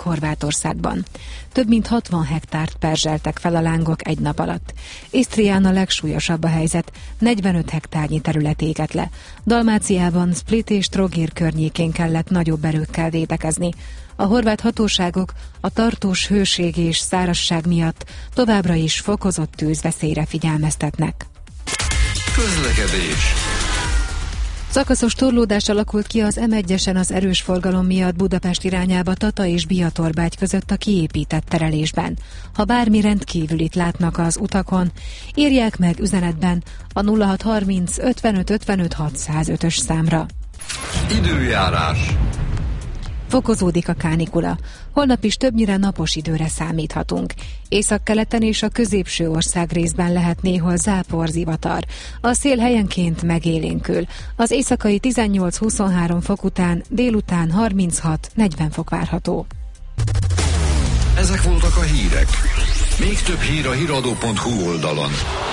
Horvátországban. Több mint 60 hektárt perzseltek fel a lángok egy nap alatt. Isztrián a legsúlyosabb a helyzet, 45 hektárnyi terület égett le. Dalmáciában, Split és Trogir környékén kellett nagyobb erőkkel védekezni. A horvát hatóságok a tartós hőség és szárazság miatt továbbra is fokozott tűzveszélyre figyelmeztetnek. Közlekedés. Szakaszos torlódás alakult ki az M1-esen az erős forgalom miatt Budapest irányába Tata és Biatorbágy között a kiépített terelésben. Ha bármi rendkívülit látnak az utakon, írják meg üzenetben a 0630 55 55 605-ös számra. Időjárás. Fokozódik a kánikula. Holnap is többnyire napos időre számíthatunk. Északkeleten és a középső ország részben lehet néhol zápor, zivatar. A szél helyenként megélénkül. Az éjszakai 18-23 fok után délután 36-40 fok várható. Ezek voltak a hírek. Még több hír a hiradó.hu oldalon.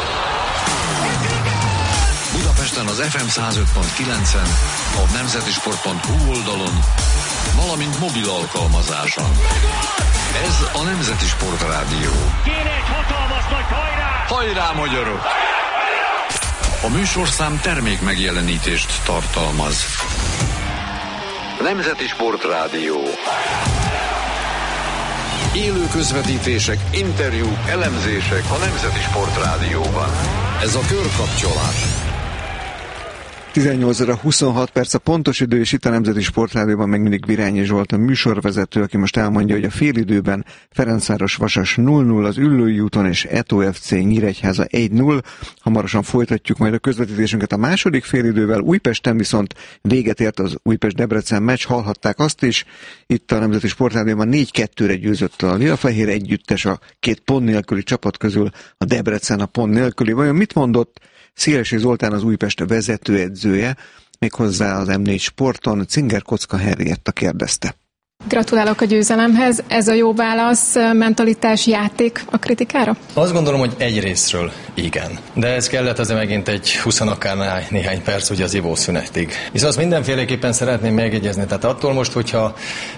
Budapesten az FM 105.9-en, a nemzetisport.hu oldalon, valamint mobil alkalmazáson. Ez a Nemzeti Sport Rádió. Kéne egy hatalmas nagy hajrá! Hajrá, magyarok! A műsorszám termék megjelenítést tartalmaz. Nemzeti Sport Rádió. Élő közvetítések, interjúk, elemzések a Nemzeti Sport Rádióban. Ez a körkapcsolás. 18 óra 26 perc a pontos idő, és itt a Nemzeti Sportrádióban még mindig Virányi Zsolt a műsorvezető, aki most elmondja, hogy a félidőben Ferencváros-Vasas 0-0, az Üllői úton és Eto FC Nyíregyháza 1-0. Hamarosan folytatjuk majd a közvetítésünket a második félidővel. Újpesten viszont véget ért az Újpest-Debrecen meccs, hallhatták azt is. Itt a Nemzeti Sportrádióban 4-2-re győzött a Lilafehér együttes, a két pont nélküli csapat közül a Debrecen a pont nélküli. Vajon mit mondott Szélesi Zoltán, az Újpest vezetőedzője, méghozzá az M4 Sporton? Cinger Kocka Henrietta kérdezte. Gratulálok a győzelemhez. Ez a jó válasz, mentalitás, játék a kritikára? Azt gondolom, hogy egy részről igen. De ez kellett azért megint egy 20 akár néhány perc ugye az ivószünetig. Viszont azt mindenféleképpen szeretném megjegyezni. Tehát attól most, hogyha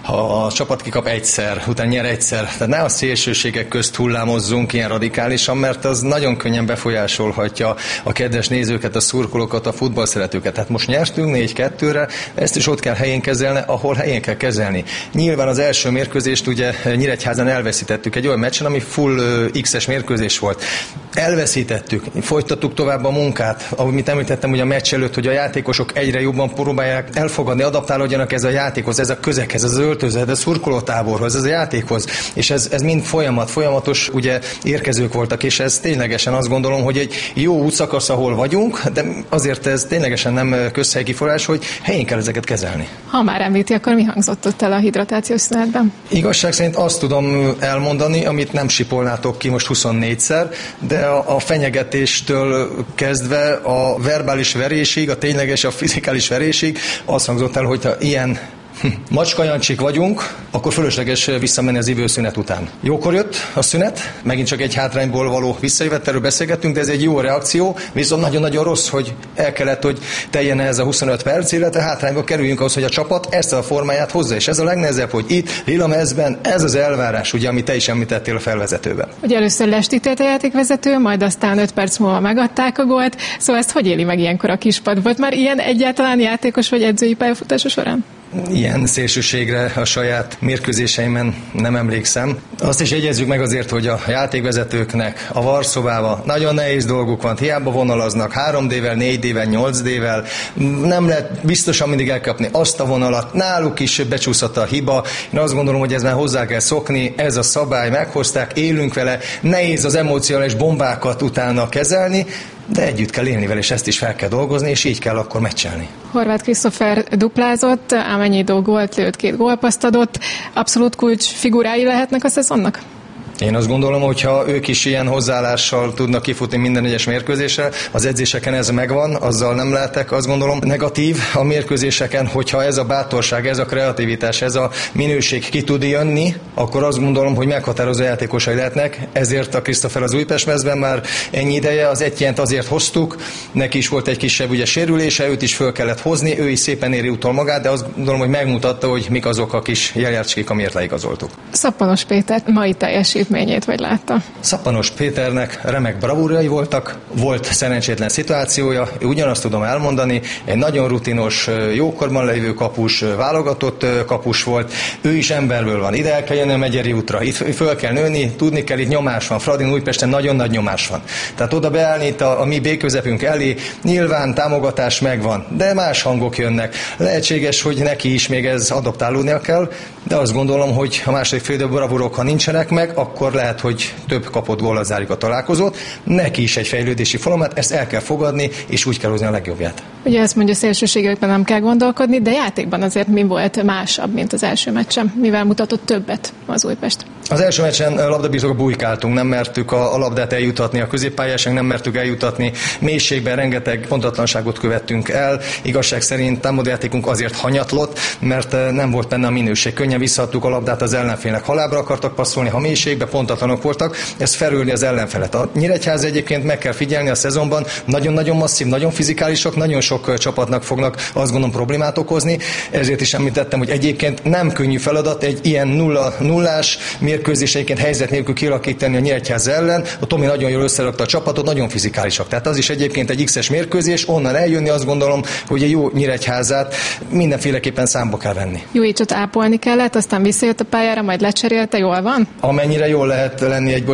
a csapat kikap egyszer, utána nyer egyszer, tehát ne a szélsőségek közt hullámozzunk ilyen radikálisan, mert az nagyon könnyen befolyásolhatja a kedves nézőket, a szurkolókat, a futballszeretőket. Tehát most nyertünk 4-2-re, ezt is ott kell helyén kezelni, ahol helyén kell kezelni. Nyilván az első mérkőzést ugye Nyíregyházán elveszítettük egy olyan meccsen, ami full X-es mérkőzés volt. Elveszítettük, folytattuk tovább a munkát, amit említettem ugye a meccs előtt, hogy a játékosok egyre jobban próbálják elfogadni, adaptálódjanak ez a játékhoz, ez a közeghez, ez az öltözet, a szurkolótáborhoz, ez a játékhoz, és ez mind folyamatos ugye érkezők voltak, és ez ténylegesen azt gondolom, hogy egy jó útszakasz, ahol vagyunk, de azért ez ténylegesen nem közhelykiforrás, hogy helyén kell ezeket kezelni. Ha már említi, akkor mi hangzott ott el a hidratációs szünetben? Igazság szerint azt tudom elmondani, amit nem sipolnátok ki most 24-szer, de a fenyegetéstől kezdve a verbális verésig, a tényleges, a fizikális verésig azt hangzott el, hogy ha ilyen macskajancsik vagyunk, akkor fölösleges visszamenni az ivőszünet után. Jókor jött a szünet, megint csak egy hátrányból való visszajövet, erről beszélgettünk, de ez egy jó reakció, viszont nagyon-nagyon rossz, hogy el kellett, hogy teljen ez a 25 perc, illetve hátrányba kerüljünk ahhoz, hogy a csapat ezt a formáját hozza, és ez a legnehezebb, hogy itt Lilamezben ez az elvárás, ugye, amit te is említettél a felvezetőben. Ugye először lestítélt a játékvezető, majd aztán 5 perc múlva megadták a gólt, szóval ezt hogy éli meg ilyenkor a kispad? Volt már ilyen egyáltalán játékos vagy edzői pályafutása során? Ilyen szélsőségre a saját mérkőzéseimen nem emlékszem. Azt is jegyezzük meg azért, hogy a játékvezetőknek a Varszobában nagyon nehéz dolguk van, hiába vonalaznak 3D-vel, 4D-vel, 8D-vel, nem lehet biztosan mindig elkapni azt a vonalat, náluk is becsúszott a hiba. Én azt gondolom, hogy ez már hozzá kell szokni, ez a szabály, meghozták, élünk vele, nehéz az emocionális bombákat utána kezelni, de együtt kell élni vele, és ezt is fel kell dolgozni, és így kell akkor meccselni. Horváth Krisztófer duplázott, Amennyidó gólt lőtt, 2 gólpasszt adott. Abszolút kulcs figurái lehetnek a szezonnak? Én azt gondolom, hogy ha ők is ilyen hozzáállással tudnak kifutni minden egyes mérkőzésre, az edzéseken ez megvan, azzal nem lehetek, azt gondolom, negatív a mérkőzéseken, hogyha ez a bátorság, ez a kreativitás, ez a minőség ki tud jönni, akkor azt gondolom, hogy meghatározó játékosai lehetnek. Ezért a Christopher az Újpest mezben már ennyi ideje, az Etienne-t azért hoztuk, neki is volt egy kisebb ugye sérülése, őt is föl kellett hozni, ő is szépen éri utol magát, de azt gondolom, hogy megmutatta, hogy mik azok a kis jeljárcskik, amiért leigazoltuk. Szappanos Péter mai teljesítményét vagy látta? Szappanos Péternek remek bravúrjai voltak, volt szerencsétlen szituációja, ugyanazt tudom elmondani, egy nagyon rutinos, jókorban lévő kapus, válogatott kapus volt, ő is emberből van, ide el kell jönni a Megyeri útra, itt föl kell nőni, tudni kell, itt nyomás van, Fradin Újpesten nagyon nagy nyomás van. Tehát oda beállni itt a mi B-közepünk elé, nyilván támogatás megvan, de más hangok jönnek. Lehetséges, hogy neki is még ez adaptálódnia kell, de azt gondolom, hogy a második félidő bravúrok, ha nincsenek meg, akkor lehet, hogy több kapott góllal zárjuk a találkozót. Neki is egy fejlődési folyamat, ezt el kell fogadni, és úgy kell hozni a legjobbját. Ugye ezt mondja, szélsőségekben nem kell gondolkodni, de játékban azért mi volt másabb, mint az első meccsen? Mivel mutatott többet az Újpest? Az első meccsen labdabirtokba bujkáltunk, nem mertük a labdát eljutatni a középpályáson, nem mertük eljutatni mélységben, rengeteg pontatlanságot követtünk el. Igazság szerint támadójátékunk azért hanyatlott, mert nem volt benne a minőség. Könnyen visszaadtuk a labdát az ellenfélnek, halábra akartak passzolni, ha mélységbe pontatlanok voltak, ez felülni az ellenfelet. A Nyíregyháza egyébként meg kell figyelni a szezonban, nagyon-nagyon masszív, nagyon fizikálisak, nagyon sok csapatnak fognak azt gondolom problémát okozni, ezért is említettem, hogy egyébként nem könnyű feladat egy ilyen 0-0-ás mérkőzés egyébként helyzet nélkül kialakítani a Nyíregyháza ellen. A Tomi nagyon jól összerakta a csapatot, nagyon fizikálisak. Tehát az is egyébként egy X-es mérkőzés, onnan eljönni azt gondolom, hogy a jó Nyíregyházát mindenféleképpen számba kell venni. Jújicsot ápolni kellett, aztán visszajött a pályára, majd lecserélte, jól van? Amennyire jól lehet lenni egy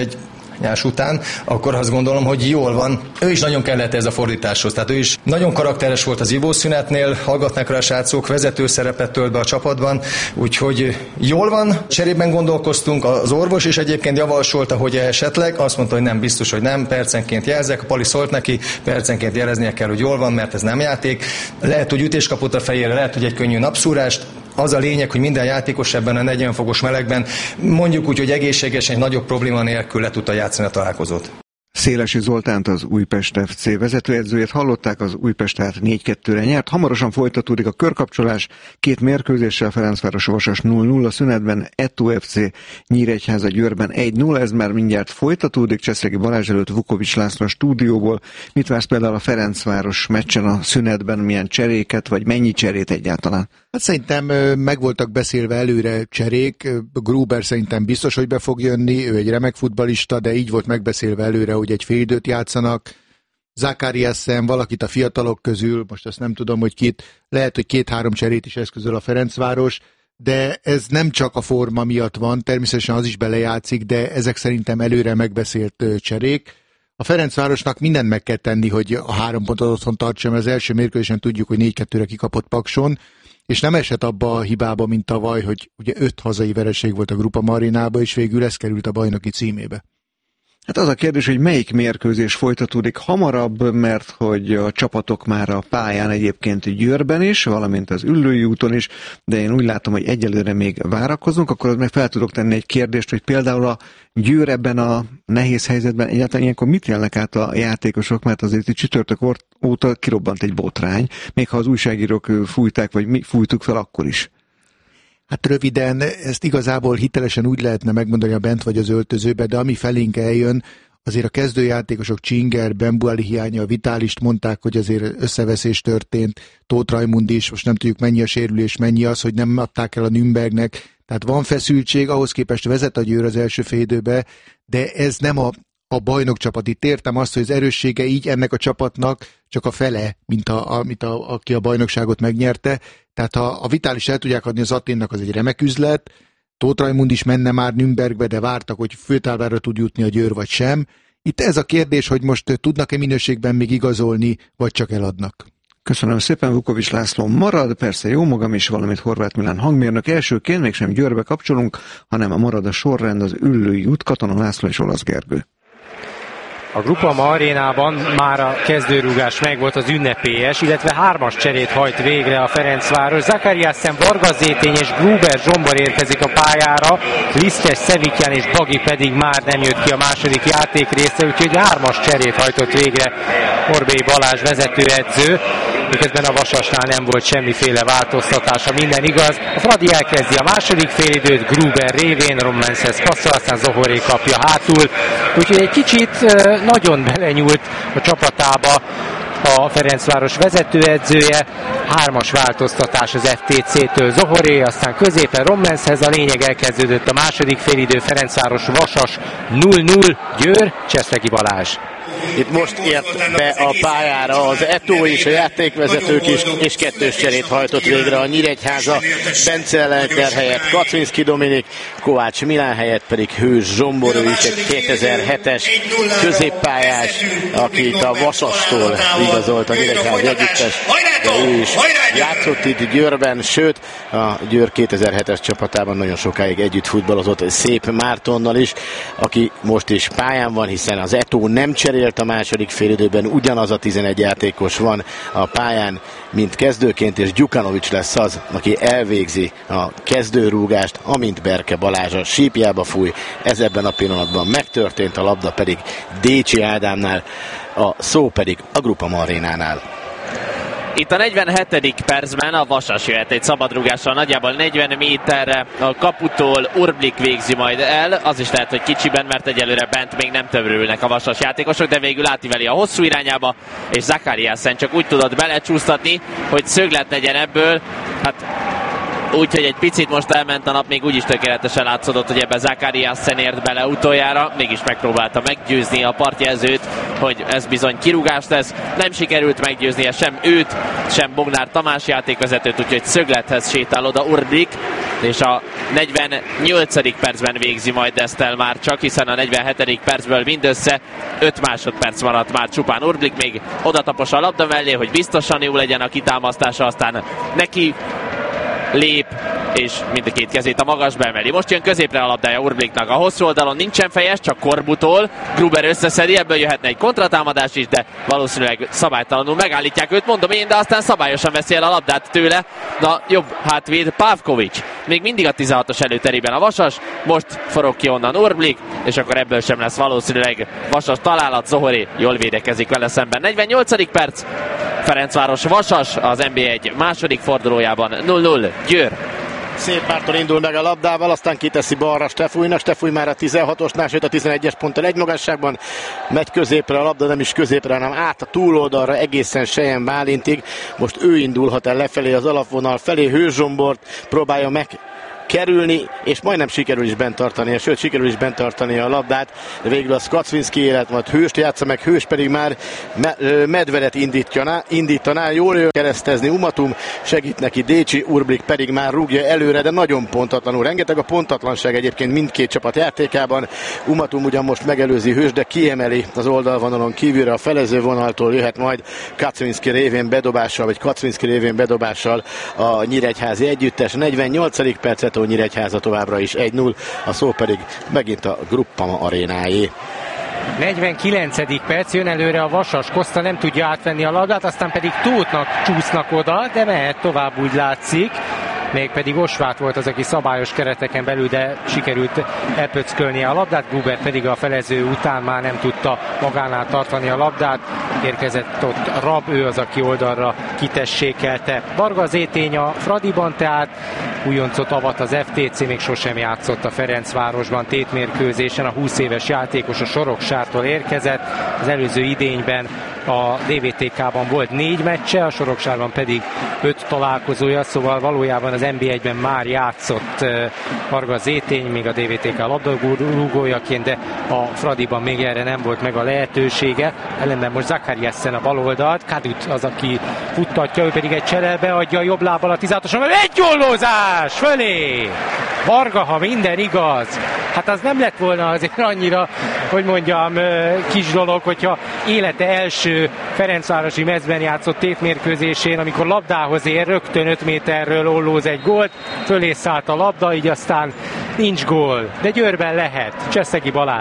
nyás után, akkor azt gondolom, hogy jól van. Ő is nagyon kellett ez a fordításhoz. Tehát ő is nagyon karakteres volt az ivószünetnél, hallgatnak rá a srácok, vezető szerepet tölt be a csapatban, úgyhogy jól van. Cserében gondolkoztunk, az orvos is egyébként javasolta, hogy esetleg, azt mondta, hogy nem, biztos, hogy nem, percenként jelzek, a Pali szólt neki, percenként jeleznie kell, hogy jól van, mert ez nem játék. Lehet, hogy ütés kapott a fejére, lehet, hogy egy könnyű napszúrást. Az a lényeg, hogy minden játékos ebben a 40 fokos melegben mondjuk úgy, hogy egészségesen, nagyobb probléma nélkül le tudta játszani a találkozót. Szélesi Zoltánt, az Újpest FC vezetőedzőjét hallották, az Újpest tehát 4-2-re nyert. Hamarosan folytatódik a körkapcsolás, 2 mérkőzéssel, Ferencváros Vasas 0-0 szünetben, Eto FC Nyíregyháza Győrben 1-0, ez már mindjárt folytatódik. Cseszregi Balázs előtt Vukovics László a stúdióból. Mit vársz például a Ferencváros meccsen a szünetben, milyen cseréket, vagy mennyi cserét egyáltalán? Hát szerintem meg voltak beszélve előre cserék, Gruber szerintem biztos, hogy be fog jönni, ő egy remek futballista, de így volt megbeszélve előre, hogy egy fél időt játszanak. Zakariasen, valakit a fiatalok közül, most azt nem tudom, hogy kit, lehet, hogy 2-3 cserét is eszközöl a Ferencváros, de ez nem csak a forma miatt van, természetesen az is belejátszik, de ezek szerintem előre megbeszélt cserék. A Ferencvárosnak mindent meg kell tenni, hogy a 3 pontot otthon tartsa, mert az első mérkőzésen tudjuk, hogy 4-2-re kikapott Pakson, és nem esett abba a hibába, mint tavaly, hogy ugye 5 hazai vereség volt a Grupa Marinába, és végül ez került a bajnoki címébe. Hát az a kérdés, hogy melyik mérkőzés folytatódik hamarabb, mert hogy a csapatok már a pályán egyébként Győrben is, valamint az Üllői úton is, de én úgy látom, hogy egyelőre még várakozunk, akkor az meg fel tudok tenni egy kérdést, hogy például a Győr ebben a nehéz helyzetben egyáltalán ilyenkor mit élnek át a játékosok, mert azért itt csütörtök óta kirobbant egy botrány, még ha az újságírók fújták, vagy mi fújtuk fel akkor is. Hát röviden, ezt igazából hitelesen úgy lehetne megmondani, ha bent vagy az öltözőbe, de ami felénk eljön, azért a kezdőjátékosok Csinger, Bembuali hiánya, a Vitálist mondták, hogy azért összeveszés történt, Tóth Rajmund is, most nem tudjuk mennyi a sérülés, mennyi az, hogy nem adták el a Nürnbergnek, tehát van feszültség, ahhoz képest vezet a Győr az első fél időbe, de ez nem a bajnokcsapat. Itt értem azt, hogy az erőssége így ennek a csapatnak csak a fele, mint aki a bajnokságot megnyerte. Tehát ha a Vitális el tudják adni az Athénnak, az egy remek üzlet. Tóth Rajmund is menne már Nürnbergbe, de vártak, hogy főtáblára tud jutni a Győr, vagy sem. Itt ez a kérdés, hogy most tudnak-e minőségben még igazolni, vagy csak eladnak. Köszönöm szépen, Vukovics László marad, persze jó magam is, valamint Horváth Milán hangmérnök. Elsőként mégsem Győrbe kapcsolunk, hanem a marad a sorrend, az Üllői út, Katona László és Olasz Gergő. A Groupama arénában már a kezdőrúgás megvolt, az ünnepélyes, illetve 3-as cserét hajt végre a Ferencváros. Zakariasen, Varga Zétény és Gruber Zsombor érkezik a pályára, Lisztes, Szevikján és Bagi pedig már nem jött ki a második játékrészre, úgyhogy 3-as cserét hajtott végre Orbély Balázs vezetőedző, miközben a Vasasnál nem volt semmiféle változtatása, minden igaz. A Fradi elkezdi a második félidőt, Gruber révén, Rommenshez passzol, aztán Zohoré kapja hátul, úgyhogy egy kicsit nagyon belenyúlt a csapatába a Ferencváros vezetőedzője. 3-as változtatás az FTC-től, Zohoré, aztán középen Rommenshez, a lényeg elkezdődött a második félidő, Ferencváros Vasas 0-0, Győr, Cseszlegi Balázs. Itt most ért be a pályára az Eto és a játékvezetők is, és 2-ös cserét hajtott végre a Nyíregyháza. Bence Lelkner helyett Kaczynszki Dominik, Kovács Milán helyett pedig Hős Zsombor, ő is egy 2007-es középpályás, akit a Vasastól igazolt a Nyíregyháza együttes, de ő is játszott itt Győrben, sőt a Győr 2007-es csapatában nagyon sokáig együtt futballozott Szép Mártonnal is, aki most is pályán van, hiszen az Eto nem cserélt a második félidőben, ugyanaz a 11 játékos van a pályán, mint kezdőként, és Gyukanovics lesz az, aki elvégzi a kezdőrúgást, amint Berke Balázs a sípjába fúj. Ez ebben a pillanatban megtörtént, a labda pedig Décsi Ádámnál, a szó pedig a Groupama arénánál. Itt a 47. percben a Vasas jöhet egy szabadrúgással nagyjából 40 méterre a kaputól, Urblik végzi majd el, az is lehet, hogy kicsiben, mert egyelőre bent még nem tömörülnek a Vasas játékosok, de végül átíveli a hosszú irányába, és Zakariasen csak úgy tudott belecsúsztatni, hogy szöglet legyen ebből, hát úgyhogy egy picit most elment a nap, még úgyis tökéletesen látszódott, hogy ebbe Zakariasen ért bele utoljára, mégis megpróbálta meggyőzni a partjelzőt, hogy ez bizony kirúgás lesz. Nem sikerült meggyőznie sem őt, sem Bognár Tamás játékvezetőt, úgyhogy szöglethez sétál oda Urblik, és a 48. percben végzi majd ezt el már csak, hiszen a 47. percből mindössze 5 másodperc maradt már csupán. Urblik még odatapos a labda mellé, hogy biztosan jó legyen a kitámasztása, aztán neki lép, és mind a két kezét a magasba emeli. Most jön középre a labdája Urbliknak. A hosszú oldalon nincsen fejes, csak Korbutól. Gruber összeszedi, ebből jöhetne egy kontratámadás is, de valószínűleg szabálytalanul megállítják őt, mondom én, de aztán szabályosan veszi el a labdát tőle. Na, jobb hátvéd Pavkovics. Még mindig a 16-os előterében a Vasas, most forog ki onnan Urblik, és akkor ebből sem lesz valószínűleg Vasas találat. Zohoré jól védekezik vele szemben. 48. perc, Ferencváros Vasas az NB1 második fordulójában 0-0, Győr. Szép Márton indul meg a labdával, aztán kiteszi balra Stefújnak. Stefúj már a 16-osnál, sőt a 11-es ponttal egy magasságban megy középre a labda, nem is középre, hanem át a túloldalra egészen Sejen Bálintig. Most ő indulhat el lefelé az alapvonal felé, Hős Zsombort próbálja meg kerülni, és majdnem sikerül is bent tartani, sőt sikerül is bent tartani a labdát, de végül a Kaczynszki élet, majd Hőst játsza meg, Hős pedig már Medvedet indítaná, jól jön keresztezni Umatum, segít neki Décsi, Urblik pedig már rúgja előre, de nagyon pontatlanul. Rengeteg a pontatlanság egyébként mindkét csapat játékában. Umatum ugyan most megelőzi Hős, de kiemeli az oldalvonalon kívülre, a felező vonaltól jöhet majd Kaczynszki révén bedobással a nyíregyházi együttes. 48. percet Nyíregyháza továbbra is 1-0, a szó pedig megint a Groupama arénáé. 49. perc, jön előre a Vasas, Koszta nem tudja átvenni a labdát, aztán pedig Tóthnak csúsznak oda, de mehet tovább, úgy látszik. Mégpedig Osvát volt az, aki szabályos kereteken belül, de sikerült elpöckölnie a labdát, Gruber pedig a felező után már nem tudta magánál tartani a labdát, érkezett ott Rab, ő az, aki oldalra kitessékelte. Varga Zétény a Fradiban, tehát újoncot avat az FTC, még sosem játszott a Ferencvárosban tétmérkőzésen, a 20 éves játékos a Soroksártól érkezett, az előző idényben a DVTK-ban volt 4 meccse, a Soroksárban pedig 5 találkozója, szóval valójában az NB1-ben már játszott Varga Zétény, még a DVTK labdarúgójaként, de a Fradiban még erre nem volt meg a lehetősége. Ellenben most Zakariasen a bal oldalt, Kadut az, aki futtatja, ő pedig egy cserelbe adja a jobb lábbal a 16-oson, egy gollózás fölé! Varga, ha minden igaz, hát az nem lett volna azért annyira, hogy mondjam, kis dolog, hogyha élete első Ferencvárosi mezben játszott tétmérkőzésén, amikor labdához ér, rögtön 5 méterről ollóz egy gólt, fölé szállt a labda, így aztán nincs gól, de Győrben lehet. Cseszegi Balázs.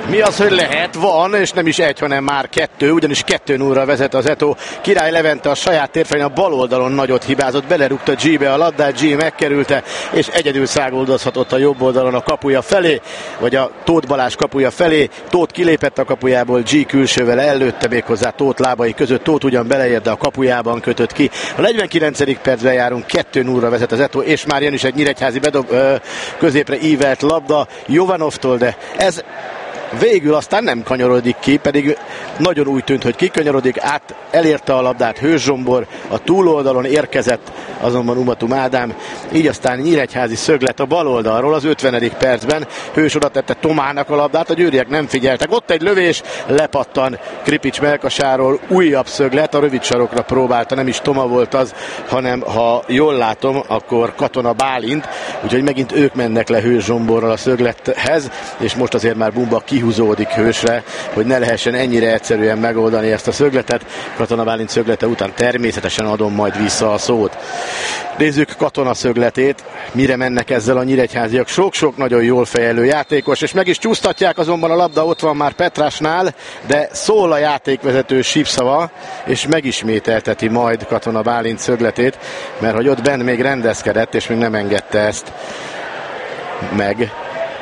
Mi az, hogy lehet? Van, és nem is egy, hanem már 2, ugyanis 2-0-ra vezet az Eto. Király Levente a saját térfelén a bal oldalon nagyot hibázott, belerúgta G-be a labdát, G megkerülte, és egyedül száguldozhatott a jobb oldalon a kapuja felé, vagy a Tóth Balázs kapuja felé. Tóth kilépett a kapujából, G külsővel ellőtte méghozzá Tóth lábai között. Tóth ugyan beleért, de a kapujában kötött ki. A 49. percben járunk, 2-0-ra vezet az Eto, és már jön is egy nyíregyházi középre ívelt labda Jovanovtól, de ez végül aztán nem kanyarodik ki, pedig nagyon úgy tűnt, hogy kikanyarodik, elérte a labdát Hős Zsombor, a túloldalon érkezett azonban Umatum Ádám, így aztán nyíregyházi szöglet a bal oldalról az 50. percben. Hős oda tette Tomának a labdát, a győriek nem figyeltek. Ott egy lövés, lepattan Kripics melkasáról, újabb szöglet, a rövid sarokra próbálta, nem is Toma volt az, hanem ha jól látom, akkor Katona Bálint, úgyhogy megint ők mennek le Hős Zsomborral a szöglethez, és most azért már Bumba kihúzódik Hősre, hogy ne lehessen ennyire egyszerűen megoldani ezt a szögletet. Katona Bálint szöglete után természetesen adom majd vissza a szót. Nézzük Katona szögletét, mire mennek ezzel a nyíregyháziak. Sok-sok nagyon jól fejelő játékos, és meg is csúsztatják, azonban a labda ott van már Petrásnál, de szól a játékvezető sípszava, és megismételteti majd Katona Bálint szögletét, mert hogy ott benn még rendezkedett, és még nem engedte ezt meg.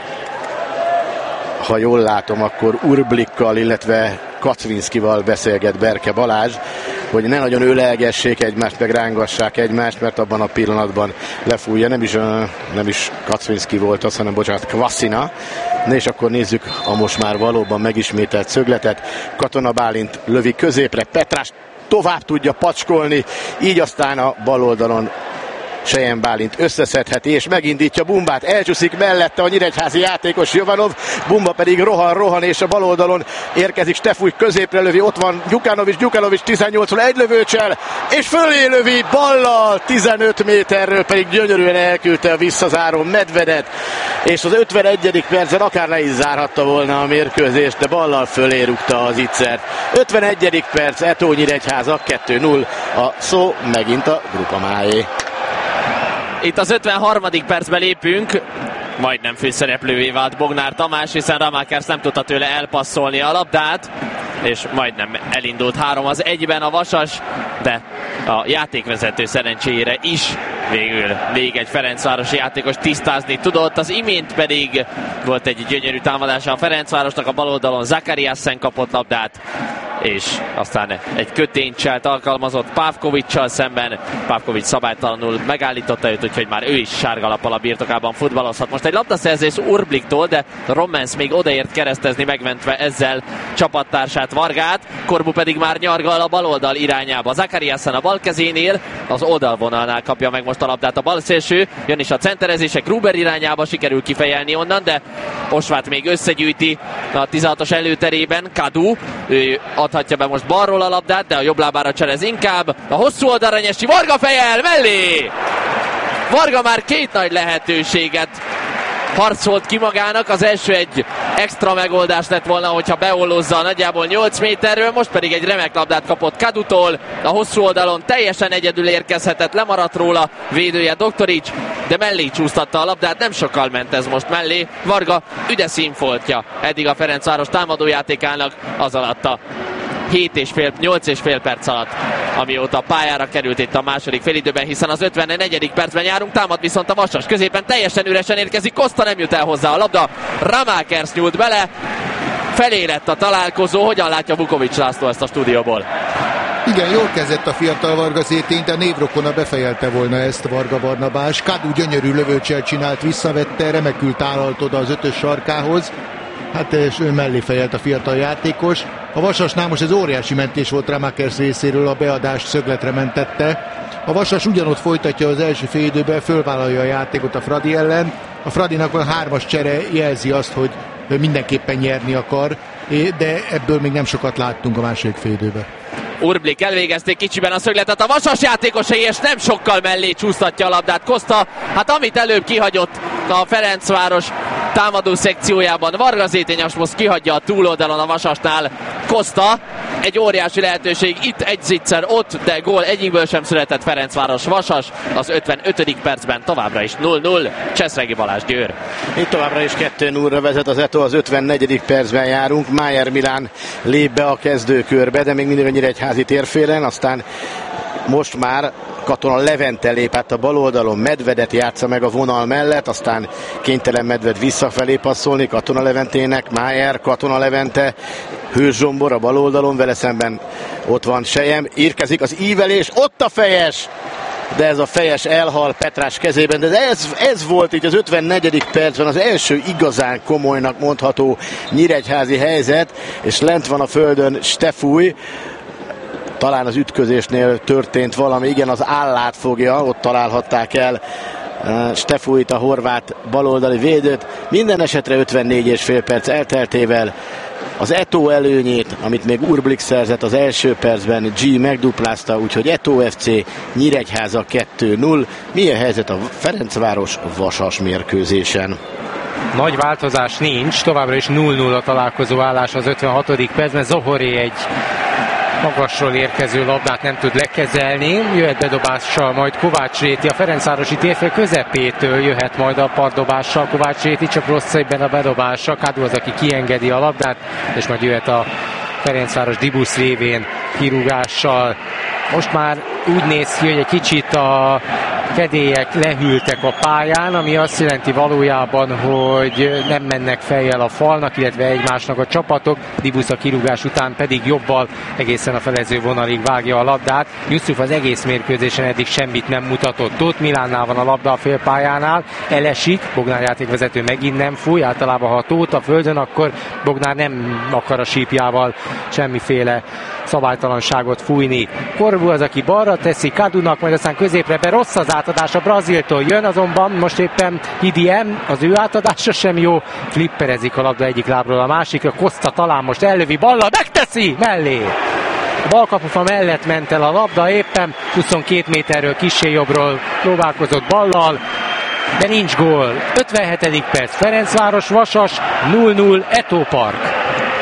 Ha jól látom, akkor Urblikkal, illetve Kacvinszkival beszélget Berke Balázs, hogy ne nagyon ölelgessék egymást, meg rángassák egymást, mert abban a pillanatban lefújja. Nem is Kacvinszki volt az, hanem bocsánat, Kvaszina. És akkor nézzük a most már valóban megismételt szögletet. Katona Bálint lövi középre, Petrás tovább tudja pacskolni, így aztán a bal oldalon Sejen Bálint összeszedheti, és megindítja Bumbát, elcsúszik mellette a nyíregyházi játékos Jovanov, Bumba pedig rohan, és a bal oldalon érkezik Stefúj, középre lövi, ott van Gyukanovics 18-ról egy lövőcsel, és fölé lövi ballal, 15 méterről pedig gyönyörűen elküldte a visszazáró Medvedet, és az 51. percben akár le is zárhatta volna a mérkőzést, de ballal fölé rúgta az ittszert. 51. perc, Eto Nyíregyháza 2-0, a szó megint a Grupamáé. Itt az 53. percben lépünk, majdnem főszereplővé vált Bognár Tamás, hiszen Ramakers nem tudta tőle elpasszolni a labdát, és majdnem elindult 3-1-ben a Vasas, de a játékvezető szerencsére is végül még egy Ferencvárosi játékos tisztázni tudott, az imént pedig volt egy gyönyörű támadása a Ferencvárosnak, a bal oldalon Zakariassen kapott labdát, és aztán egy köténycselt alkalmazott Pávkovics-sal szemben. Pávkovics szabálytalanul megállította őt, úgyhogy már ő is sárgalappal a birtokában futballozhat. Most egy labdaszerzés Urbliktól, de Rommens még odaért keresztezni, megmentve ezzel csapattársát Vargát. Korbu pedig már nyargal a baloldal irányába. Zakariassen a bal kezénél, az oldalvonalnál kapja meg most a labdát a balszélső. Jön is a centerezések Gruber irányába, sikerül kifejelni onnan, de Osvát még összegyűjti a 16-os előterében. Kadu, ő adhatja be most balról a labdát, de a jobb lábára cselez inkább. A hosszú oldalra Nyesi, Varga fejel mellé! Varga már két nagy lehetőséget harcolt ki magának, az első egy extra megoldás lett volna, hogyha beollozza nagyjából 8 méterről, most pedig egy remek labdát kapott Kadutól, a hosszú oldalon teljesen egyedül érkezhetett, lemaradt róla védője Doktorics, de mellé csúsztatta a labdát, nem sokkal ment ez most mellé. Varga üde színfoltja eddig a Ferencváros támadójátékának az alatt a 8,5 perc alatt, amióta pályára került itt a második félidőben, hiszen az 54. percben járunk, támad viszont a Vasas középen, teljesen üresen érkezik, Koszta nem jut el hozzá a labda, Ramakers nyúlt bele, felé lett a találkozó. Hogyan látja Vukovics László ezt a stúdióból? Igen, jól kezdett a fiatal Varga Zétény, de névrokona befejelte volna ezt Varga Barnabás. Kadu gyönyörű lövőcsel csinált, visszavette, remekül tálalt oda az ötös sarkához. Hát és ő mellé fejelt a fiatal játékos. A Vasasnál most ez óriási mentés volt Ramakers részéről, a beadást szögletre mentette. A Vasas ugyanott folytatja az első félidőben, fölvállalja a játékot a Fradi ellen. A Fradinak van 3-as csere, jelzi azt, hogy mindenképpen nyerni akar, de ebből még nem sokat láttunk a második félidőben. Urblik elvégezték kicsiben a szögletet, a Vasas játékosai, és nem sokkal mellé csúsztatja a labdát Koszta. Hát amit előbb kihagyott a Ferencváros támadó szekciójában Varga Zétény, most kihagyja a túloldalon a Vasasnál Costa, egy óriási lehetőség, itt egy zicser, ott, de gól egyikből sem született. Ferencváros Vasas az 55. percben továbbra is 0-0. Cseszregi Balázs, Győr. Itt továbbra is 2-0-ra vezet az Eto, az 54. percben járunk. Májer Milán lép be a kezdőkörbe, de még mindig a Nyíregyházi térfélen, aztán most már Katona Levente lép át a bal oldalon, Medvedet játsza meg a vonal mellett, aztán kénytelen Medved visszafelé passzolni Katona Leventének, Májer, Katona Levente, Hős Zsombor a bal oldalon, vele szemben ott van Sejem, érkezik az ívelés, ott a fejes, de ez a fejes elhal Petrás kezében, de ez volt így az 54. percben az első igazán komolynak mondható nyíregyházi helyzet, és lent van a földön Stefúj. Talán az ütközésnél történt valami, igen, az állát fogja, ott találhatták el Stefújt, a horvát baloldali védőt. Minden esetre 54,5 perc elteltével az Eto előnyét, amit még Urblik szerzett az első percben, G megduplázta, úgyhogy Eto FC Nyíregyháza 2-0. Milyen helyzet a Ferencváros Vasas mérkőzésen? Nagy változás nincs, továbbra is 0-0 a találkozó állás az 56. percben. Zohoré egy magasról érkező labdát nem tud lekezelni, jöhet bedobással majd Kovács Réti, a Ferencvárosi térfél közepétől jöhet majd a partdobással Kovács Réti, csak rossz egyben a bedobása, Kadu az, aki kiengedi a labdát, és majd jöhet a Ferencváros Dibusz révén kirúgással. Most már úgy néz ki, hogy egy kicsit a kedélyek lehűltek a pályán, ami azt jelenti valójában, hogy nem mennek fejjel a falnak, illetve egymásnak a csapatok. Dibusz a kirúgás után pedig jobbal egészen a felező vonalig vágja a labdát. Jusuf az egész mérkőzésen eddig semmit nem mutatott. Tóth Milánnál van a labda a félpályánál, elesik, Bognár játékvezető megint nem fúj, általában ha Tóth a földön, akkor Bognár nem akar a sípjával semmiféle szabálytalanságot fújni. Korbu az, aki balra teszi Kadunak, majd aztán középre be, rossz az átadás a Braziltól jön, azonban most éppen Hidiem, az ő átadása sem jó, flipperezik a labda egyik lábról a másikra, Costa talán most ellövi ballal, megteszi mellé! A balkapufa mellett ment el a labda, éppen 22 méterről kissé jobbról próbálkozott ballal, de nincs gól. 57. perc, Ferencváros Vasas 0-0 Eto Park.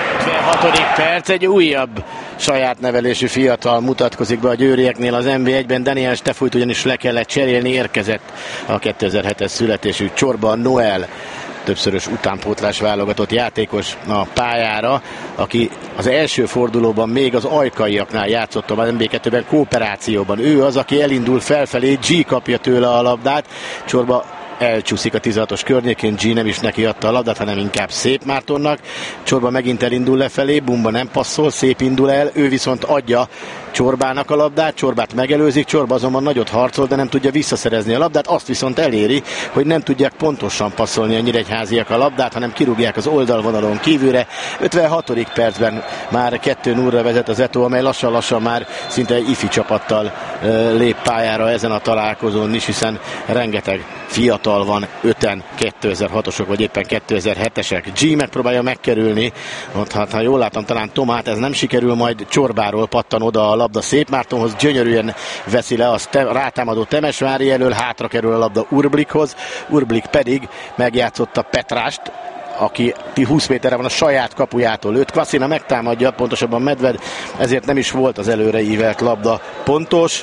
56. perc, egy újabb saját nevelésű fiatal mutatkozik be a győrieknél az NB1-ben. Daniel Stefújt ugyanis le kellett cserélni, érkezett a 2007-es születésű Csorba Noel, többszörös utánpótlás válogatott játékos a pályára, aki az első fordulóban még az ajkaiaknál játszott az NB2-ben kooperációban. Ő az, aki elindul felfelé, G kapja tőle a labdát, Csorba elcsúszik a 16-os környékén, G nem is neki adta a labdát, hanem inkább Szép Mártonnak. Csorba megint elindul lefelé, Bumba nem passzol, Szép indul el, ő viszont adja Csorbának a labdát, Csorbát megelőzik, Csorba azonban nagyot harcol, de nem tudja visszaszerezni a labdát, azt viszont eléri, hogy nem tudják pontosan passzolni a nyíregyháziak a labdát, hanem kirúgják az oldalvonalon kívülre. 56. percben már 2-0-ra vezet az Eto, amely lassan-lassan már szinte egy ifi csapattal lép pályára ezen a találkozón is, hiszen rengeteg fiatal van, 5-en 2006-osok, vagy éppen 2007-esek. G megpróbálja megkerülni, ha jól látom, talán Tomát, ez nem sikerül, majd Csorbáról pattan oda a labda Szép Mártonhoz, gyönyörűen veszi le a rátámadó Temesvári elől, hátra kerül a labda Urblikhoz, Urblik pedig megjátszotta Petrást, aki 20 méterre van a saját kapujától. Őt Kvaszina megtámadja, pontosabban Medved, ezért nem is volt az előre ívelt labda pontos,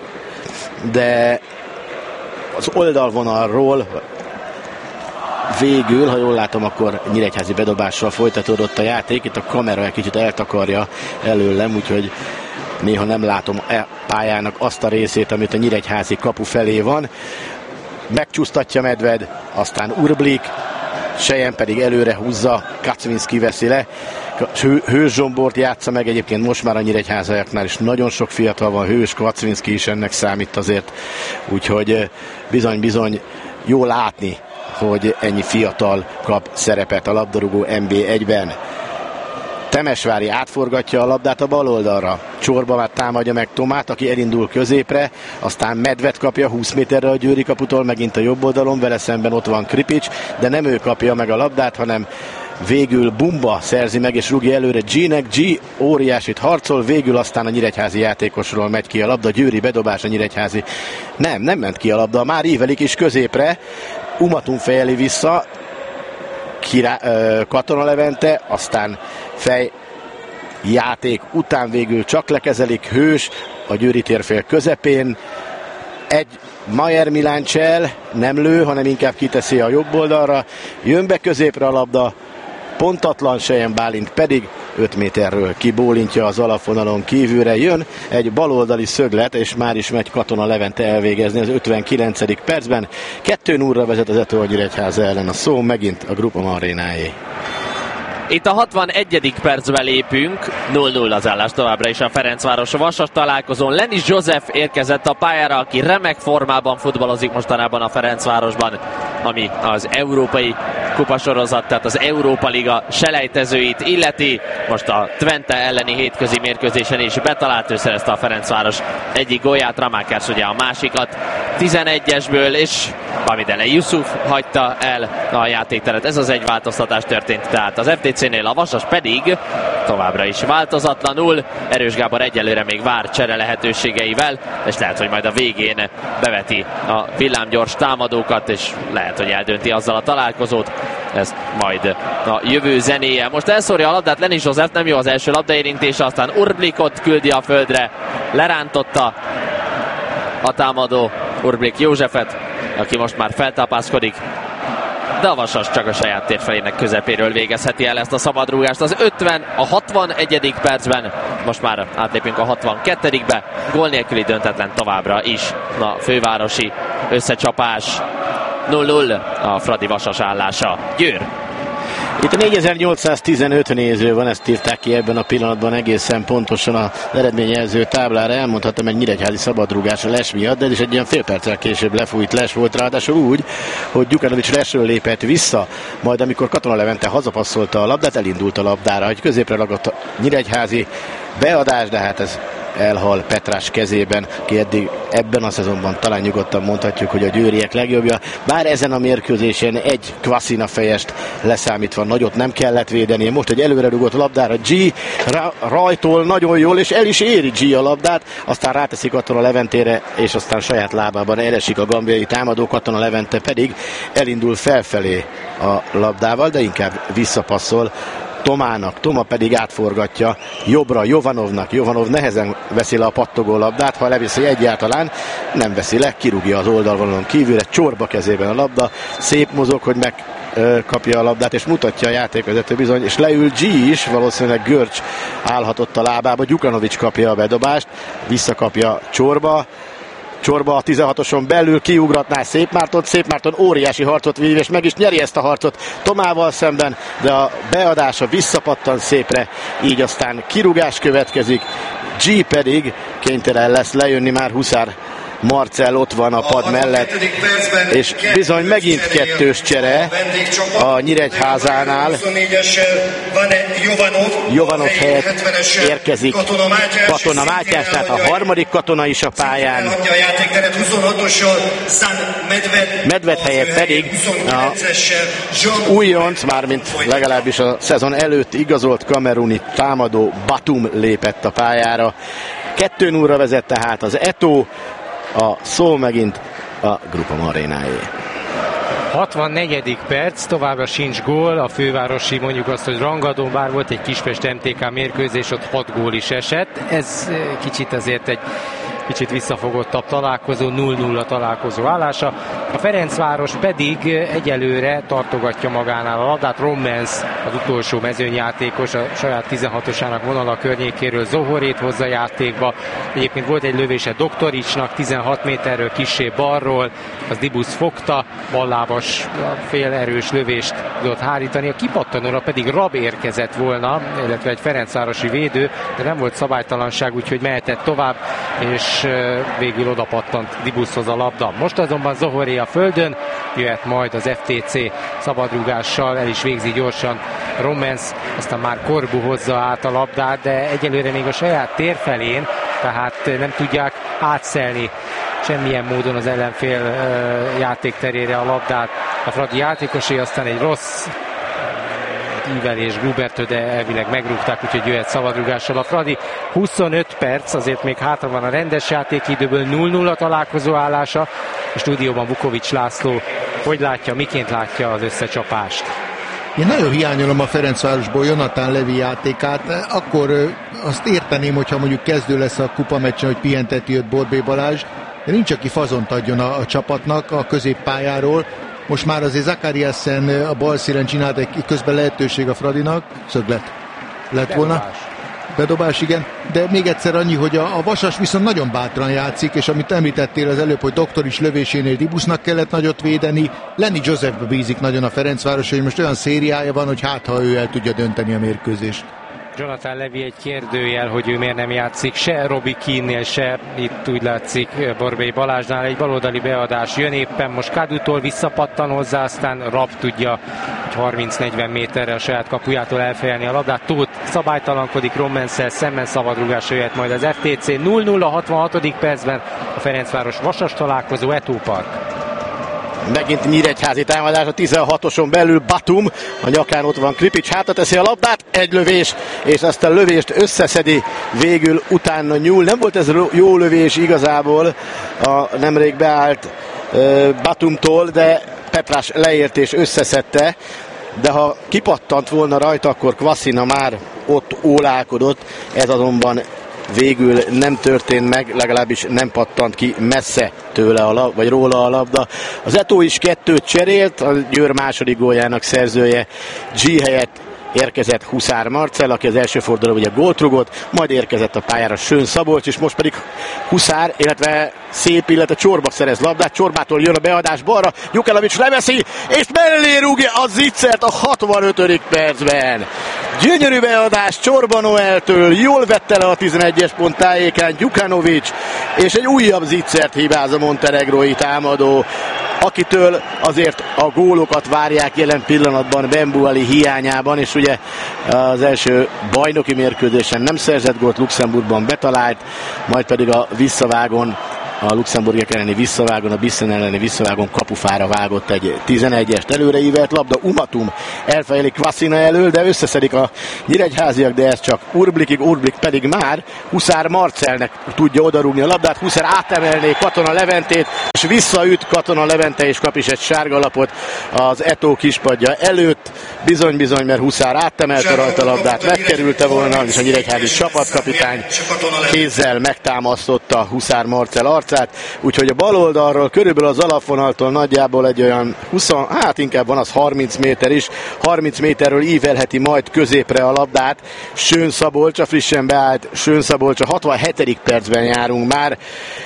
de az oldalvonalról végül, ha jól látom, akkor nyíregyházi bedobással folytatódott a játék. Itt a kamera egy kicsit eltakarja előlem, úgyhogy néha nem látom pályának azt a részét, amit a nyíregyházi kapu felé van. Megcsúsztatja Medved, aztán Urblik, Sejem pedig előre húzza, Kacvinszki veszi le. Hős Zsombort játsza meg, egyébként most már a nyíregyháziaknál is nagyon sok fiatal van, Hős, Kacvinszki is ennek számít azért, úgyhogy bizony jó látni, hogy ennyi fiatal kap szerepet a labdarúgó NB1-ben. Temesvári átforgatja a labdát a bal oldalra. Csorba már támadja meg Tomát, aki elindul középre, aztán Medved kapja 20 méterre a győri kaputól, megint a jobb oldalon, vele szemben ott van Kripics, de nem ő kapja meg a labdát, hanem végül Bumba szerzi meg és rúgja előre G-nek. G óriásit harcol, végül aztán a nyíregyházi játékosról megy ki a labda, győri bedobás a nyíregyházi. Nem ment ki a labda, már ívelik is középre, Umatun fejeli vissza, Katona Levente, aztán játék után végül csak lekezelik. Hős a Győri térfél közepén. Egy Mayer Miláncsel nem lő, hanem inkább kiteszi a jobb oldalra. Jön be középre a labda, pontatlan, Sejen Bálint pedig 5 méterről kibólintja az alapvonalon kívülre. Jön egy baloldali szöglet, és már is megy Katona Levente elvégezni az 59. percben. 2-0-ra vezet az Eto Nyíregyháza ellen a szó, megint a Groupama arénáé. Itt a 61. percbe lépünk, 0-0 az állás továbbra is a Ferencváros-Vasas találkozón. Lenis József érkezett a pályára, aki remek formában futballozik mostanában a Ferencvárosban, ami az európai kupasorozat, tehát az Európa Liga selejtezőit illeti. Most a Twente elleni hétközi mérkőzésen is betalált, ő szerezte a Ferencváros egyik gólját, Ramákers ugye a másikat 11-esből, és Bamidele Yusuf hagyta el a játékteret. Ez az egy változtatás történt, tehát az FDC-nél, a Vasas pedig továbbra is változatlanul. Erős Gábor egyelőre még vár csere lehetőségeivel, és lehet, hogy majd a végén beveti a villámgyors támadókat, és lehet, hogy eldönti azzal a találkozót. Ez majd a jövő zenéje. Most elszórja a labdát Lenis József, nem jó az első labdaérintése, aztán Urblikot küldi a földre, lerántotta a támadó Urblik Józsefet, aki most már feltápászkodik, de a Vasas csak a saját térfelének közepéről végezheti el ezt a szabadrúgást. Az 61. percben, most már átlépünk a 62-be, gól nélküli döntetlen továbbra is a fővárosi összecsapás. 0-0 a Fradi Vasas állása. Győr. Itt a 4815 néző van, ezt írták ki ebben a pillanatban egészen pontosan az eredményjelző táblára. Elmondhatom, egy nyíregyházi szabadrúgás a Les miatt, de ez is egy ilyen fél perccel később lefújt Les volt, ráadásul úgy, hogy Gyukanovics Lesről lépett vissza, majd amikor Katona Levente hazapasszolta a labdát, elindult a labdára, egy középre ragadt a nyíregyházi beadás, de hát ez elhal Petrás kezében, ki eddig ebben a szezonban talán nyugodtan mondhatjuk, hogy a győriek legjobbja. Bár ezen a mérkőzésen egy Kvasina fejest leszámítva nagyot nem kellett védeni. Most egy előre rugott labdára G rajtól nagyon jól, és el is éri G a labdát, aztán ráteszik Katona Leventére, és aztán saját lábában elesik a gambiai támadó. Katona Levente pedig elindul felfelé a labdával, de inkább visszapasszol Tomának, Toma pedig átforgatja jobbra Jovanovnak. Jovanov nehezen veszi le a pattogó labdát, ha leviszi egyáltalán, nem veszi le, kirúgja az oldalvonalon kívülre, Csorba kezében a labda, szép mozog, hogy megkapja a labdát, és mutatja a játékvezető bizony, és leül G is, valószínűleg Görcs állhatott a lábába, Gyukanovics kapja a bedobást, visszakapja Csorba, Csorba a 16-oson belül kiugratná Szép Márton óriási harcot vív, és meg is nyeri ezt a harcot Tomával szemben, de a beadása visszapattan Szépre, így aztán kirúgás következik, G pedig kénytelen lesz lejönni, már Huszár Marcell ott van a pad mellett, és bizony megint kettős csere a Nyíregyházánál. Jovanov helyett érkezik Katona Mátyás, tehát a harmadik katona is a pályán. Medved helyett pedig a újonc, mármint legalábbis a szezon előtt igazolt kameruni támadó Batum lépett a pályára. 2-0-ra vezet tehát az Eto, a szó megint a Groupama arénáé. 64. perc, továbbra sincs gól, a fővárosi, mondjuk azt, hogy rangadón, bár volt egy Kispest MTK mérkőzés, ott 6 gól is esett. Ez kicsit azért egy kicsit visszafogottabb találkozó, 0-0 találkozó állása. A Ferencváros pedig egyelőre tartogatja magánál a labdát. Rommens, az utolsó mezőnyjátékos, a saját 16-osának vonala környékéről Zohorét hozza játékba. Egyébként volt egy lövése Doktoricsnak, 16 méterről kissé balról, az Dibusz fogta, ballábas félerős lövést tudott hárítani. A kipattanóra pedig Rab érkezett volna, illetve egy ferencvárosi védő, de nem volt szabálytalanság, úgyhogy mehetett tovább, és végül oda pattant Dibuszhoz a labda. Most azonban Zohoré a földön, jöhet majd az FTC szabadrúgással, el is végzi gyorsan Rommens, aztán már Korbu hozza át a labdát, de egyelőre még a saját térfelén, tehát nem tudják átszelni semmilyen módon az ellenfél játékterére a labdát. A Fradi játékosé, aztán egy rossz ívelés Grubertől, de elvileg megrúgták, úgyhogy jöhet szabadrúgással a Fradi. 25 perc, azért még hátra van a rendes játékidőből, 0-0 találkozó állása. A stúdióban Vukovics László hogy látja, miként látja az összecsapást? Én nagyon hiányolom a Ferencvárosból Jonathan Levi játékát, akkor azt érteném, hogyha mondjuk kezdő lesz a kupameccsen, hogy pihenteti őt Borbély Balázs, de nincs, aki fazont adjon a csapatnak a középpályáról. Most már azért Zakariasen a bal szélen csinált egy közben lehetőség a Fradinak, szöglet lett volna. Bedobás, igen, de még egyszer annyi, hogy a Vasas viszont nagyon bátran játszik, és amit említettél az előbb, hogy Doktor is lövésénél Dibusznak kellett nagyot védeni, Lenny Josephbe bízik nagyon a Ferencváros, hogy most olyan szériája van, hogy hát ha ő el tudja dönteni a mérkőzést. Jonathan Levi egy kérdőjel, hogy ő miért nem játszik, se Robbie Keane-nél, se itt úgy látszik Borbély Balázsnál. Egy baloldali beadás jön éppen, most Kadutól visszapattan hozzá, aztán Rapp tudja, hogy 30-40 méterre a saját kapujától elfejelni a labdát. Tóth szabálytalankodik, Rommenszel szemben szabadrúgásra jöhet majd az FTC. 0-0 a 66. percben a Ferencváros Vasas találkozó, Eto Park. Megint nyíregyházi támadás a 16-oson belül, Batum, a nyakán ott van Kripics, hátra teszi a labdát, egy lövés, és azt a lövést összeszedi, végül utána nyúl. Nem volt ez jó lövés igazából a nemrég beállt Batumtól, de Petrás leért és összeszedte, de ha kipattant volna rajta, akkor Kvasina már ott ólálkodott, ez azonban végül nem történt meg, legalábbis nem pattant ki messze tőle vagy róla a labda. Az Eto is 2 cserélt, a Győr második góljának szerzője G helyett érkezett Huszár Marcell, aki az első fordulóban ugye gólt rugott, majd érkezett a pályára Schön Szabolcs, és most pedig Huszár, illetve Csorba szerez labdát, Csorbától jön a beadás balra, Jukanovics leveszi, és mellé rúgja a Zicsert a 65. percben. Gyönyörű beadás Csorba Noeltől, jól vette le a 11-es pont tájékán Jukanovics, és egy újabb Zicsert hibáz a montenegrói támadó, akitől azért a gólokat várják jelen pillanatban Bembuali hiányában, és ugye az első bajnoki mérkőzésen nem szerzett gólt, Luxemburgban betalált, majd pedig a visszavágon, a luxemburgiek elleni visszavágon, a Bissen elleni visszavágon kapufára vágott egy 11-est, előreívelt labda, Umatum elfejelik Kvasina elől, de összeszedik a nyíregyháziak, de ez csak Urblik pedig már Huszár Marcellnek tudja odarúgni a labdát, Huszár átemelné Katona Leventét, és visszaüt Katona Levente, és kap is egy sárgalapot az Eto kispadja előtt, bizony, mert Huszár átemelte rajta a labdát, megkerülte volna, és a nyíregyházi csapatkapitány kézzel megtámasztotta Huszár Marcell arcát, úgyhogy a bal oldalról körülbelül az alapvonaltól nagyjából egy olyan 20, inkább van az 30 méter is, 30 méterről ívelheti majd középre a labdát Schön Szabolcs, a frissen beállt Schön Szabolcs, a 67. percben járunk már,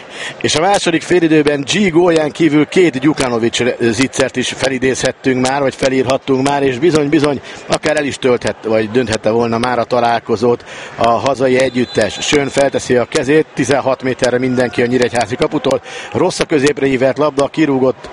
és a második félidőben G gólján kívül 2 Gyukanovics Zicsert is felidézhettünk már, vagy felírhattunk már, és bizony, akár el is vagy dönthette volna már a találkozót a hazai együttes. Schön felteszi a kezét, 16 méterre mindenki a nyíregyházi kaputól, rossz a középre hívert labda, kirúgott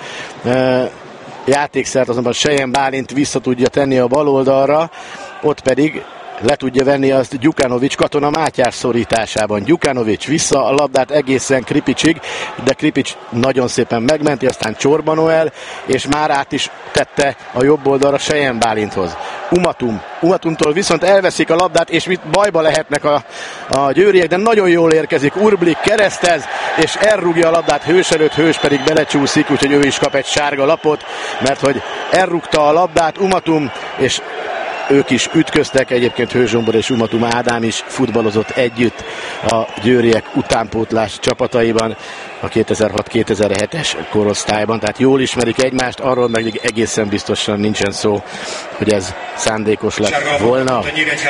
játékszert, azonban Sejen Bálint vissza tudja tenni a bal oldalra, ott pedig le tudja venni azt Gyukanovics Katona Mátyás szorításában. Gyukanovics vissza a labdát egészen Kripicsig, de Kripics nagyon szépen megmenti, aztán Csorba Noel, és már át is tette a jobb oldalra Sejen Bálinthoz. Umatumtól viszont elveszik a labdát, és bajba lehetnek a győriek, de nagyon jól érkezik. Urblik keresztez, és elrúgja a labdát Hős előtt, Hős pedig belecsúszik, úgyhogy ő is kap egy sárga lapot, mert hogy elrúgta a labdát Umatum, és ők is ütköztek, egyébként Hőzsombor és Umatum Ádám is futballozott együtt a győriek utánpótlás csapataiban a 2006-2007-es korosztályban, tehát jól ismerik egymást, arról meg egészen biztosan nincsen szó, hogy ez szándékos lett volna.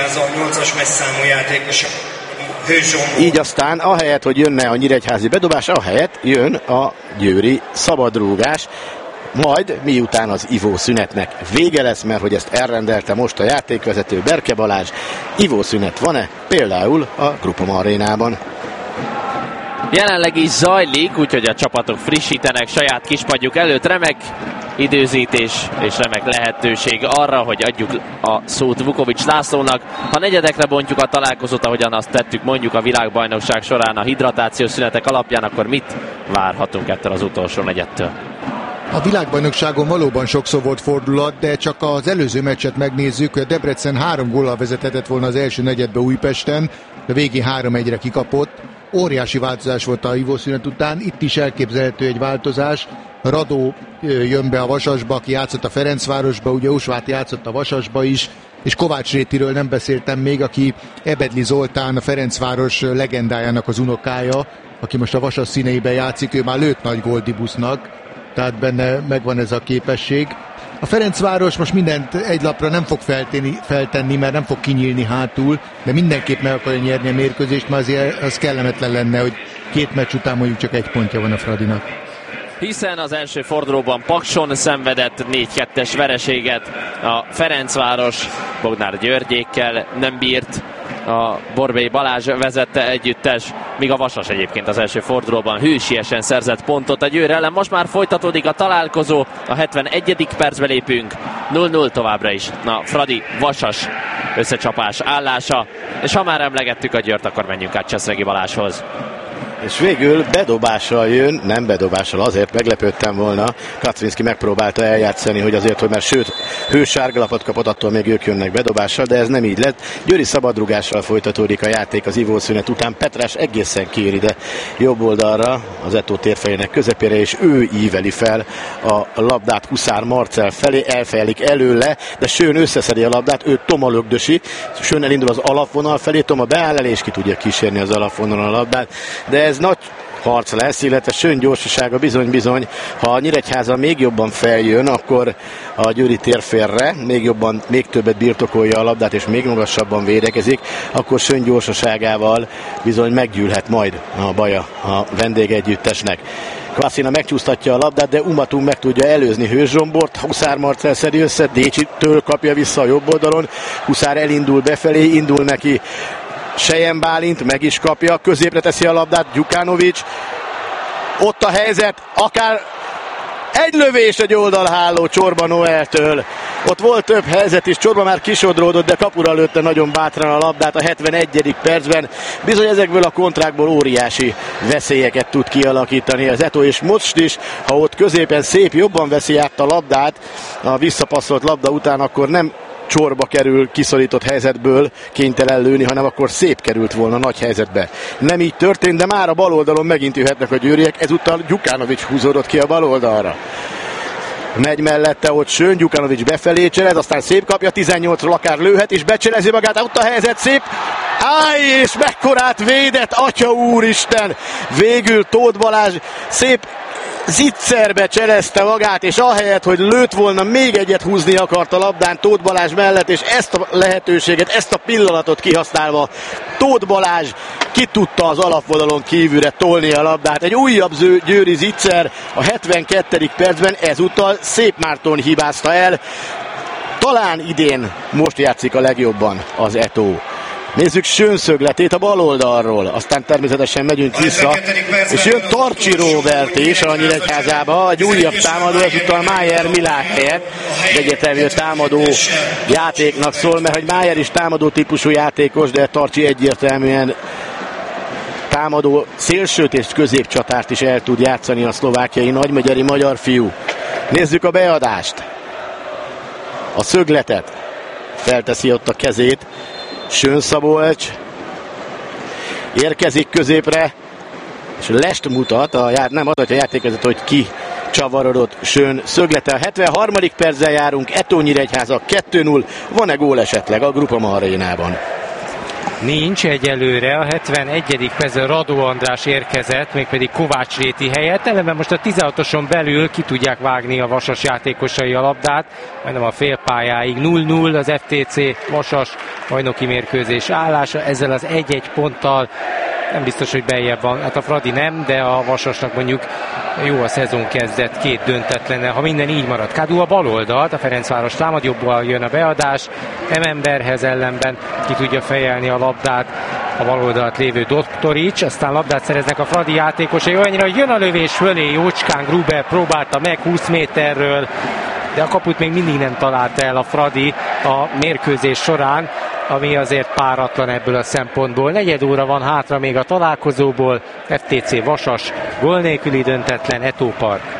Így aztán ahelyett, hogy jönne a nyíregyházi bedobás, ahelyett jön a győri szabadrúgás, majd miután az ivószünetnek vége lesz, mert hogy ezt elrendelte most a játékvezető Berke Balázs. Ivószünet van-e? Például a Grupom arénában. Jelenleg is zajlik, úgyhogy a csapatok frissítenek saját kispadjuk előtt. Remek időzítés és remek lehetőség arra, hogy adjuk a szót Vukovics Lászlónak. Ha negyedekre bontjuk a találkozót, ahogyan azt tettük mondjuk a világbajnokság során a hidratációs szünetek alapján, akkor mit várhatunk ettől az utolsó negyedtől? A világbajnokságon valóban sokszor volt fordulat, de csak az előző meccset megnézzük, hogy a Debrecen 3 góllal vezethetett volna az első negyedbe Újpesten, de végén 3-1-re kikapott. Óriási változás volt a ivószünet után, itt is elképzelhető egy változás, Radó jön be a Vasasba, aki játszott a Ferencvárosba, ugye Osváth játszott a Vasasba is, és Kovács Rétiről nem beszéltem még, aki Ebedli Zoltán, a Ferencváros legendájának az unokája, aki most a Vasas színeiben játszik, ő már lőtt nagy Goldibusznak, tehát benne megvan ez a képesség. A Ferencváros most mindent egy lapra nem fog feltenni, mert nem fog kinyílni hátul, de mindenképp meg akarja nyerni a mérkőzést, mert azért az kellemetlen lenne, hogy 2 meccs után mondjuk csak 1 pontja van a Fradinak. Hiszen az első fordulóban Pakson szenvedett 4-2-es vereséget, a Ferencváros Bognár Györgyékkel nem bírt, a Borbély Balázs vezette együttes, míg a Vasas egyébként az első fordulóban hősiesen szerzett pontot a Győr ellen. Most már folytatódik a találkozó, a 71. percbe lépünk, 0-0 továbbra is a Fradi-Vasas összecsapás állása, és ha már emlegettük a Győrt, akkor menjünk át Cseszregi Balázshoz. És végül bedobással jön, nem bedobással, azért meglepődtem volna. Kaczynszki megpróbálta eljátszani, hogy azért, hogy már sőt, hős sárgalapot kapott, attól még ők jönnek bedobással, de ez nem így lett. Győri szabadrugással folytatódik a játék az ivószünet után. Petrás egészen kiér ide jobb oldalra, az Eto térfejének közepére, és ő íveli fel a labdát Huszár Marcell felé, elfejelik előle, de Schön összeszedi a labdát, ő Toma lögdösi, Schön elindul az alapvonal felé, Toma beáll elé, és ki tudja kísérni az alapvonalon a labdát, de ez nagy harc lesz, illetve Schön gyorsasága bizony-bizony, ha a Nyíregyháza még jobban feljön, akkor a Győri térfélre még többet birtokolja a labdát, és még magasabban védekezik, akkor Schön gyorsaságával bizony meggyűlhet majd a baja a vendégegyüttesnek. Kvasina megcsúsztatja a labdát, de Umatum meg tudja előzni Hős Zsombort, Huszár Marcell szedi össze, Décsitől kapja vissza a jobb oldalon, Huszár elindul befelé, indul neki Sejen Bálint, meg is kapja, középre teszi a labdát Gyukanovics, ott a helyzet, akár egy lövés egy oldalháló Csorba Noeltől. Ott volt több helyzet is, Csorba már kisodródott, de kapura lőtte nagyon bátran a labdát a 71. percben. Bizony ezekből a kontrákból óriási veszélyeket tud kialakítani az Eto, és most is, ha ott középen szép jobban veszi át a labdát, a visszapasszolt labda után, akkor nem Csorba kerül kiszorított helyzetből kénytelen lőni, hanem akkor szép került volna nagy helyzetbe. Nem így történt, de már a bal oldalon megint jöhetnek a győriek, ezúttal Gyukanovics húzódott ki a bal oldalra. Megy mellette ott Schön, Gyukanovics befelé cselez, aztán szép kapja, 18-ról akár lőhet, és becselezi magát, ott a helyzet szép. Áj, és mekkorát védett, atya úristen! Végül Tóth Balázs szép zicserbe cselezte magát, és ahelyett, hogy lőtt volna, még egyet húzni akart a labdán Tóth Balázs mellett, és ezt a lehetőséget, ezt a pillanatot kihasználva Tóth Balázs ki tudta az alapvonalon kívülre tolni a labdát. Egy újabb győri zicser a 72. percben, ezúttal Szép Márton hibázta el. Talán idén most játszik a legjobban az Eto. Nézzük Schön szögletét a bal oldalról, aztán természetesen megyünk vissza, és jön Tarcsi Róbert is a Nyíregyházába, egy újabb támadó, ezúttal Májer Milák helyett, egyértelmű támadó játéknak szól, mert hogy Májer is támadó típusú játékos, de Tarcsi egyértelműen támadó szélsőt és középcsatárt is el tud játszani a szlovákiai nagymegyeri magyar fiú. Nézzük a beadást, a szögletet, felteszi ott a kezét, Schön Szabolcs érkezik középre, és lest mutat, nem adatja a játékozat, hogy ki csavarodott Schön szöglete. A 73. perccel járunk, Eto Nyíregyháza 2-0, van-e gól esetleg a Groupama arénában? Nincs egyelőre, a 71. percben Radó András érkezett, mégpedig Kovács Réti helyett, ellenben most a 16-oson belül ki tudják vágni a Vasas játékosai a labdát, majdnem a félpályáig. 0-0 az FTC Vasas bajnoki mérkőzés állása, ezzel az 1-1 ponttal nem biztos, hogy beljebb van. Hát a Fradi nem, de a Vasasnak mondjuk jó a szezon kezdett, 2 döntetlene, ha minden így marad. Kádú a bal oldalt, a Ferencváros támad, jobbal jön a beadás, Ememberhez ellenben ki tudja fejelni a labdát a bal oldalt lévő Doktorics, aztán labdát szereznek a Fradi játékosai, olyannyira jön a lövés fölé, jócskán Gruber próbálta meg 20 méterről, de a kaput még mindig nem találta el a Fradi a mérkőzés során, ami azért páratlan ebből a szempontból. 4 óra van hátra még a találkozóból, FTC Vasas, gól nélküli döntetlen, Eto Park.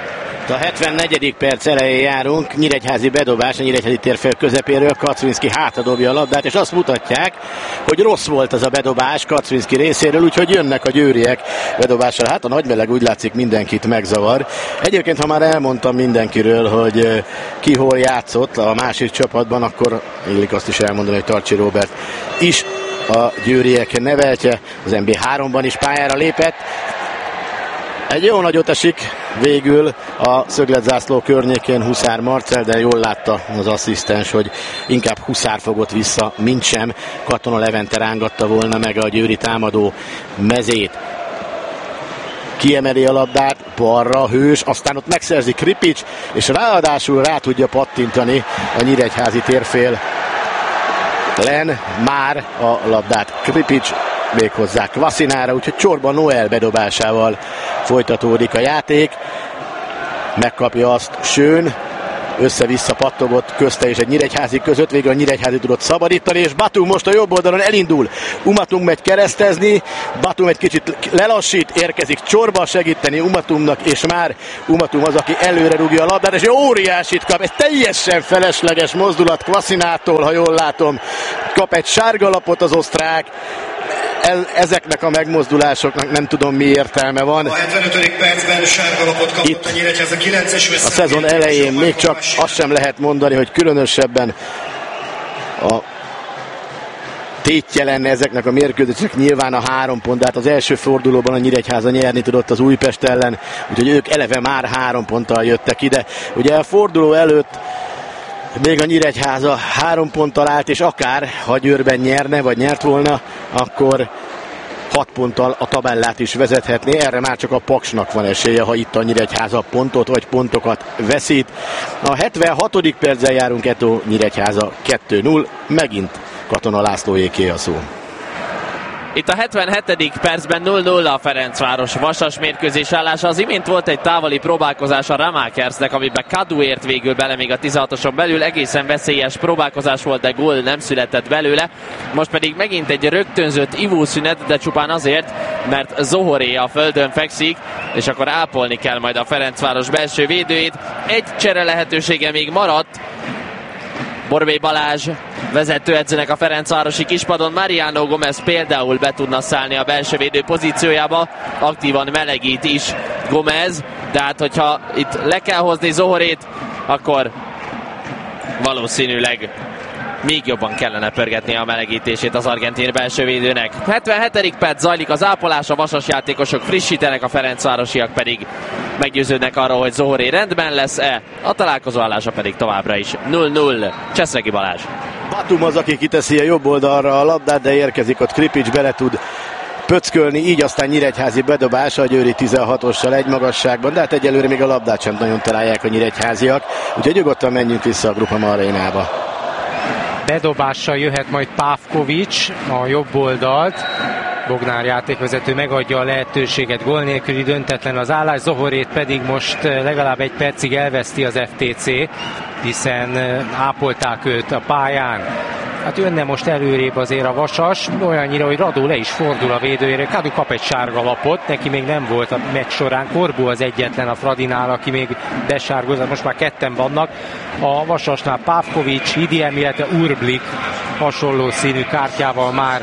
A 74. perc elején járunk, nyíregyházi bedobás a nyíregyházi térfél közepéről, Kacvinszky hátradobja a labdát, és azt mutatják, hogy rossz volt az a bedobás Kacvinszky részéről, úgyhogy jönnek a győriek bedobással. Hát a nagymeleg úgy látszik mindenkit megzavar. Egyébként, ha már elmondtam mindenkiről, hogy ki hol játszott a másik csapatban, akkor illik azt is elmondani, hogy Tarcsi Róbert is a győriek neveltje, az MB3-ban is pályára lépett. Egy jó nagyot esik végül a szögletzászló környékén Huszár Marcell, de jól látta az asszisztens, hogy inkább Huszár fogott vissza, mint sem Katona Levente rángatta volna meg a győri támadó mezét. Kiemeli a labdát, balra Hős, aztán ott megszerzi Kripics, és ráadásul rá tudja pattintani a nyíregyházi térfél len már a labdát Kripics, méghozzá Kvaszinára, úgyhogy Csorba Noel bedobásával folytatódik a játék. Megkapja azt Schön, össze-vissza pattogott közte és egy nyíregyházi között, végül a nyíregyházi tudott szabadítani, és Batum most a jobb oldalon elindul. Umatum megy keresztezni, Batum egy kicsit lelassít, érkezik Csorba segíteni Umatumnak, és már Umatum az, aki előre rúgja a labdát, és óriásit kap, egy teljesen felesleges mozdulat Kvaszinától, ha jól látom. Kap egy sárga lapot az osztrák, ezeknek a megmozdulásoknak nem tudom mi értelme van. A 75. percben sárgalapot kapott a Nyíregyháza 9-es a szezon elején még csak azt sem lehet mondani, hogy különösebben a tétje lenne ezeknek a mérkőzéseknek, nyilván a 3 pont, de hát az első fordulóban a Nyíregyháza nyerni tudott az Újpest ellen, úgyhogy ők eleve már 3 ponttal jöttek ide. Ugye a forduló előtt még a Nyíregyháza 3 ponttal állt, és akár, ha Győrben nyerne, vagy nyert volna, akkor 6 ponttal a tabellát is vezethetné. Erre már csak a Paksnak van esélye, ha itt a Nyíregyháza pontot vagy pontokat veszít. A 76. perccel járunk, Eto Nyíregyháza 2-0, megint Katona Lászlóéké a szó. Itt a 77. percben 0-0 a Ferencváros Vasas mérkőzés állása. Az imént volt egy távoli próbálkozás a Ramákersnek, amiben Kadu ért végül bele még a 16-oson belül. Egészen veszélyes próbálkozás volt, de gól nem született belőle. Most pedig megint egy rögtönzött ivószünet, de csupán azért, mert Zohoré a földön fekszik, és akkor ápolni kell majd a Ferencváros belső védőjét. Egy csere lehetősége még maradt. Borbély Balázs vezetőedzőnek a ferencvárosi kispadon. Mariano Gomez például be tudna szállni a belső védő pozíciójába, aktívan melegít is Gomez, de hát hogyha itt le kell hozni Zohorét, akkor valószínűleg még jobban kellene pörgetni a melegítését az argentin belső védőnek. 77. perc zajlik az ápolás, a vasas játékosok frissítenek, a ferencvárosiak pedig meggyőződnek arról, hogy Zohoré rendben lesz-e, a találkozó állása pedig továbbra is 0-0. Cseszregi Balázs. Batum az, aki kiteszi a jobb oldalra a labdát, de érkezik ott Kripics, bele tud pöckölni, így aztán nyíregyházi bedobása a győri 16-ossal egy magasságban, de hát egyelőre még a labdát sem nagyon találják a nyíregyháziak, úgyhogy nyugodtan menjünk vissza a Groupama arénába. Bedobással jöhet majd Pávkovics a jobb oldalt. Bognár játékvezető megadja a lehetőséget, gól nélküli döntetlen az állás, Zohorét pedig most legalább egy percig elveszti az FTC, hiszen ápolták őt a pályán. Hát jönne most előrébb azért a Vasas, olyannyira, hogy Radó le is fordul a védőjére. Kadu kap egy sárga lapot, neki még nem volt a meccs során. Korbú az egyetlen a Fradinál, aki még besárgozott, most már ketten vannak. A Vasasnál Pávkovics, Hidiem, illetve Urblik hasonló színű kártyával már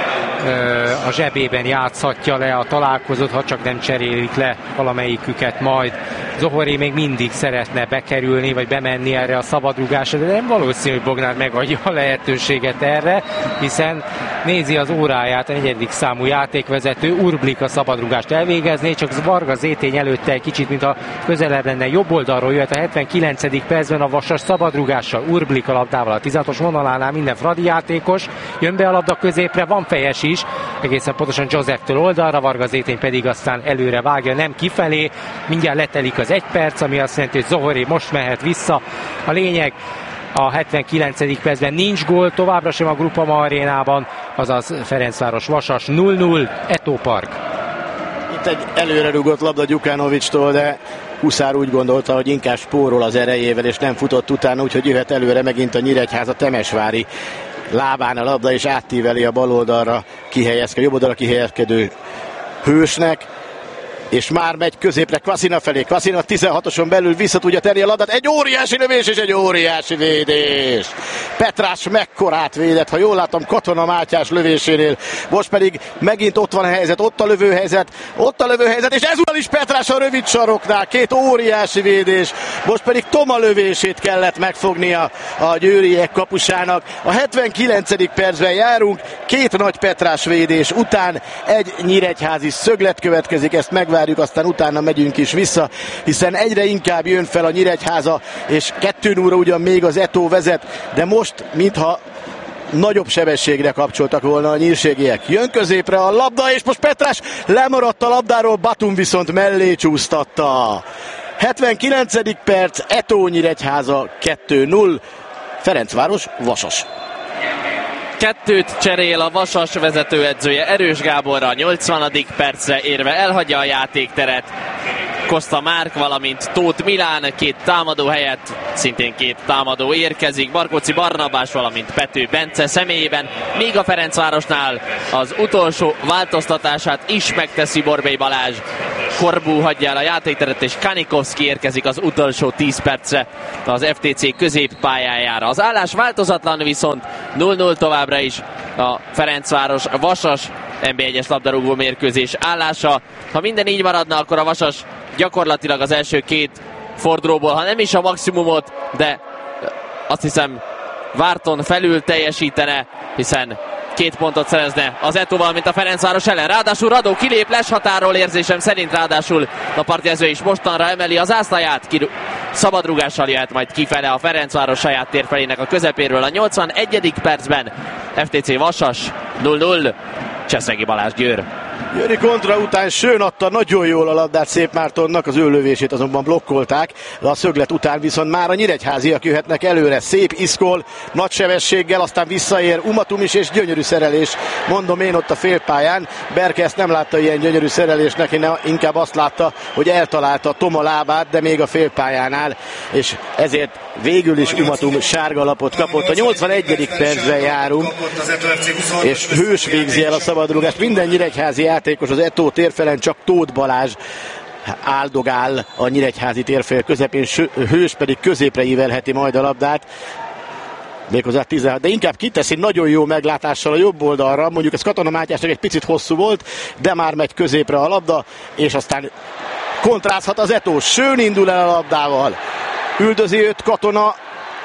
a zsebében játszhatja le a találkozót, ha csak nem cserélik le valamelyiküket majd. Zohoré még mindig szeretne bekerülni, vagy bemenni erre a szabadrugásra, de nem valószínű, hogy Bognár megadja a lehetőséget erre, hiszen nézi az óráját a 4. számú játékvezető, Urblik a szabadrugást elvégezni, csak Varga Zétény előtte egy kicsit, mint a közelebb lenne, jobb oldalról jöhet a 79. percben a Vasas szabadrugással, Urblik a labdával a 16-os vonalánál, minden Fradi játékos, jön be a labda középre, van fejes is, egészen pontosan Joseftől oldalra, Varga Zétény pedig aztán előre vágja, nem kifelé, mindjárt letelik az 1 perc, ami azt jelenti, hogy Zohoré most mehet vissza. A lényeg, a 79. percben nincs gól, továbbra sem a Groupama arénában, azaz Ferencváros Vasas 0-0, Eto Park. Itt egy előre rúgott labda Gyukánovicstól, de Huszár úgy gondolta, hogy inkább spórol az erejével, és nem futott utána, úgyhogy jöhet előre megint a Nyíregyháza Temesvári lábán a labda, és áttíveli a bal oldalra jobb oldalra kihelyezkedő Hősnek. és már megy középre Kvasina felé. Kvasina 16-oson belül vissza tudja tenni a labdát. Egy óriási lövés és egy óriási védés. Petrás mekkorát védett, ha jól látom, Katona Mátyás lövésénél. Most pedig megint ott van a helyzet, ott a lövőhelyzet, és ezúttal is Petrás a rövid saroknál. Két óriási védés. Most pedig Toma lövését kellett megfognia a győriek kapusának. A 79. percben járunk, két nagy Petrás védés után egy nyíregyházi szöglet következik, ezt megvárjuk, aztán utána megyünk is vissza, hiszen egyre inkább jön fel a Nyíregyháza, és 2-0-ra ugyan még az Eto vezet, de most mintha nagyobb sebességre kapcsoltak volna a nyírségiek. Jön középre a labda, és most Petrás lemaradt a labdáról, Batum viszont mellé csúsztatta. 79. perc, Eto Nyíregyháza 2-0, Ferencváros Vasas. Kettőt cserél a Vasas vezetőedzője Erős Gáborra, 80. percre érve elhagyja a játékteret. Kosta Márk, valamint Tóth Milán, két támadó helyett szintén két támadó érkezik. Barkóczi Barnabás, valamint Pető Bence személyében. Míg a Ferencvárosnál az utolsó változtatását is megteszi Borbély Balázs. Korbú hagyja el a játékteret, és Kanikovszki érkezik az utolsó 10 percre az FTC középpályájára. Az állás változatlan, viszont 0-0 továbbra is a Ferencváros Vasas NB1-es labdarúgó mérkőzés állása. Ha minden így maradna, akkor a Vasas gyakorlatilag az első két fordulóból, ha nem is a maximumot, de azt hiszem várton felül teljesítene, hiszen 2 pontot szerezne az Etóval, mint a Ferencváros ellen. Ráadásul Radó kilép leshatáról, érzésem szerint, ráadásul a partjelző is mostanra emeli az zászlaját, szabadrúgással jöhet majd kifele a Ferencváros saját térfelének a közepéről. A 81. percben FTC Vasas 0-0, Cseszegi Balázs Győr. Győri kontra után Schön adta nagyon jól a labdát Szép Mártonnak, az ő lövését azonban blokkolták, de a szöglet után viszont már a nyíregyháziak jöhetnek előre. Szép iszkol, nagy sebességgel, aztán visszaér Umatum is, és gyönyörű szerelés, mondom én, ott a félpályán. Berke ezt nem látta ilyen gyönyörű szerelésnek, inkább azt látta, hogy eltalálta Toma lábát, de még a félpályánál, és ezért végül is Umatum sárga lapot kapott. A 81. percben járunk, és Hős végzi el a szabadrúgást. Minden nyíregyházi játékos az Eto térfelen, csak Tóth Balázs áldogál a nyíregyházi térfél közepén, Hős pedig középre ívelheti majd a labdát. Méghozzá 16, de inkább kiteszi nagyon jó meglátással a jobb oldalra, mondjuk ez Katona Mátyásnak egy picit hosszú volt, de már megy középre a labda, és aztán kontrázhat az Eto. Schön indul el a labdával, üldözi őt Katona,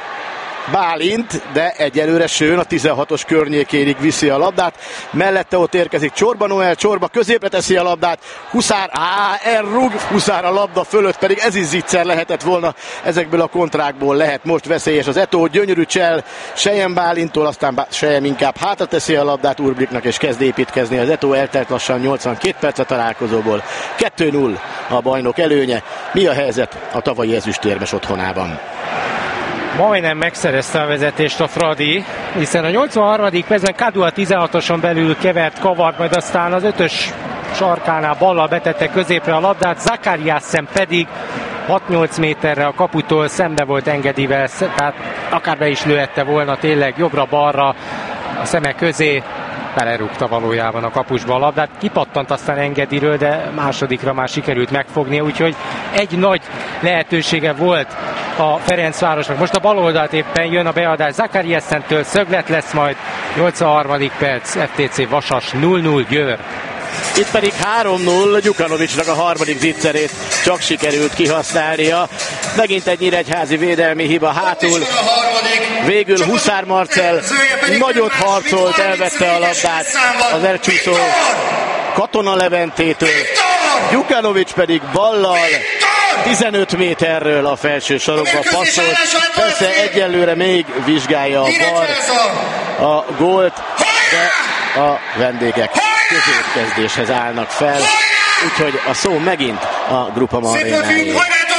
Bálint, de egyelőre Schön a 16-os környékéig viszi a labdát. Mellette ott érkezik Csorba Noel, Csorba középre teszi a labdát. Huszár, elrúg, Huszár a labda fölött, pedig ez is zicser lehetett volna. Ezekből a kontrákból lehet most veszélyes az Eto. Gyönyörű csel Sejem Bálintól, aztán Sejem inkább hátra teszi a labdát Urbliknak, és kezd építkezni az Eto. Eltelt lassan 82 perc a találkozóból. 2-0 a bajnok előnye. Mi a helyzet a tavalyi ezüstérmes otthonában? Majdnem megszerezte a vezetést a Fradi, hiszen a 83. percben Kadu a 16-oson belül kavart, majd aztán az 5-ös sarkánál ballal betette középre a labdát, Zakariasen pedig 6-8 méterre a kaputól szembe volt Engedivel, tehát akár be is lőhette volna tényleg jobbra-balra a szeme közé, belerúgta valójában a kapusba a labdát, kipattant aztán Engediről, de másodikra már sikerült megfognia, úgyhogy egy nagy lehetősége volt a Ferencvárosnak. Most a bal oldalt éppen jön a beadás Zakariasentől, szöglet lesz majd, 83. perc, FTC Vasas 0-0 Győr. Itt pedig 3-0, Gyukanovicsnak a harmadik zicserét csak sikerült kihasználnia. Megint egy nyíregyházi védelmi hiba hátul. Végül Huszár Marcell nagyot harcolt, elvette a labdát az elcsúszó Katona Leventétől. Gyukanovics pedig ballal 15 méterről a felső sarokba passzolt. Persze egyelőre még vizsgálja a VAR a gólt, de a vendégek középkezdéshez állnak fel, úgyhogy a szó megint a Groupama arénáé.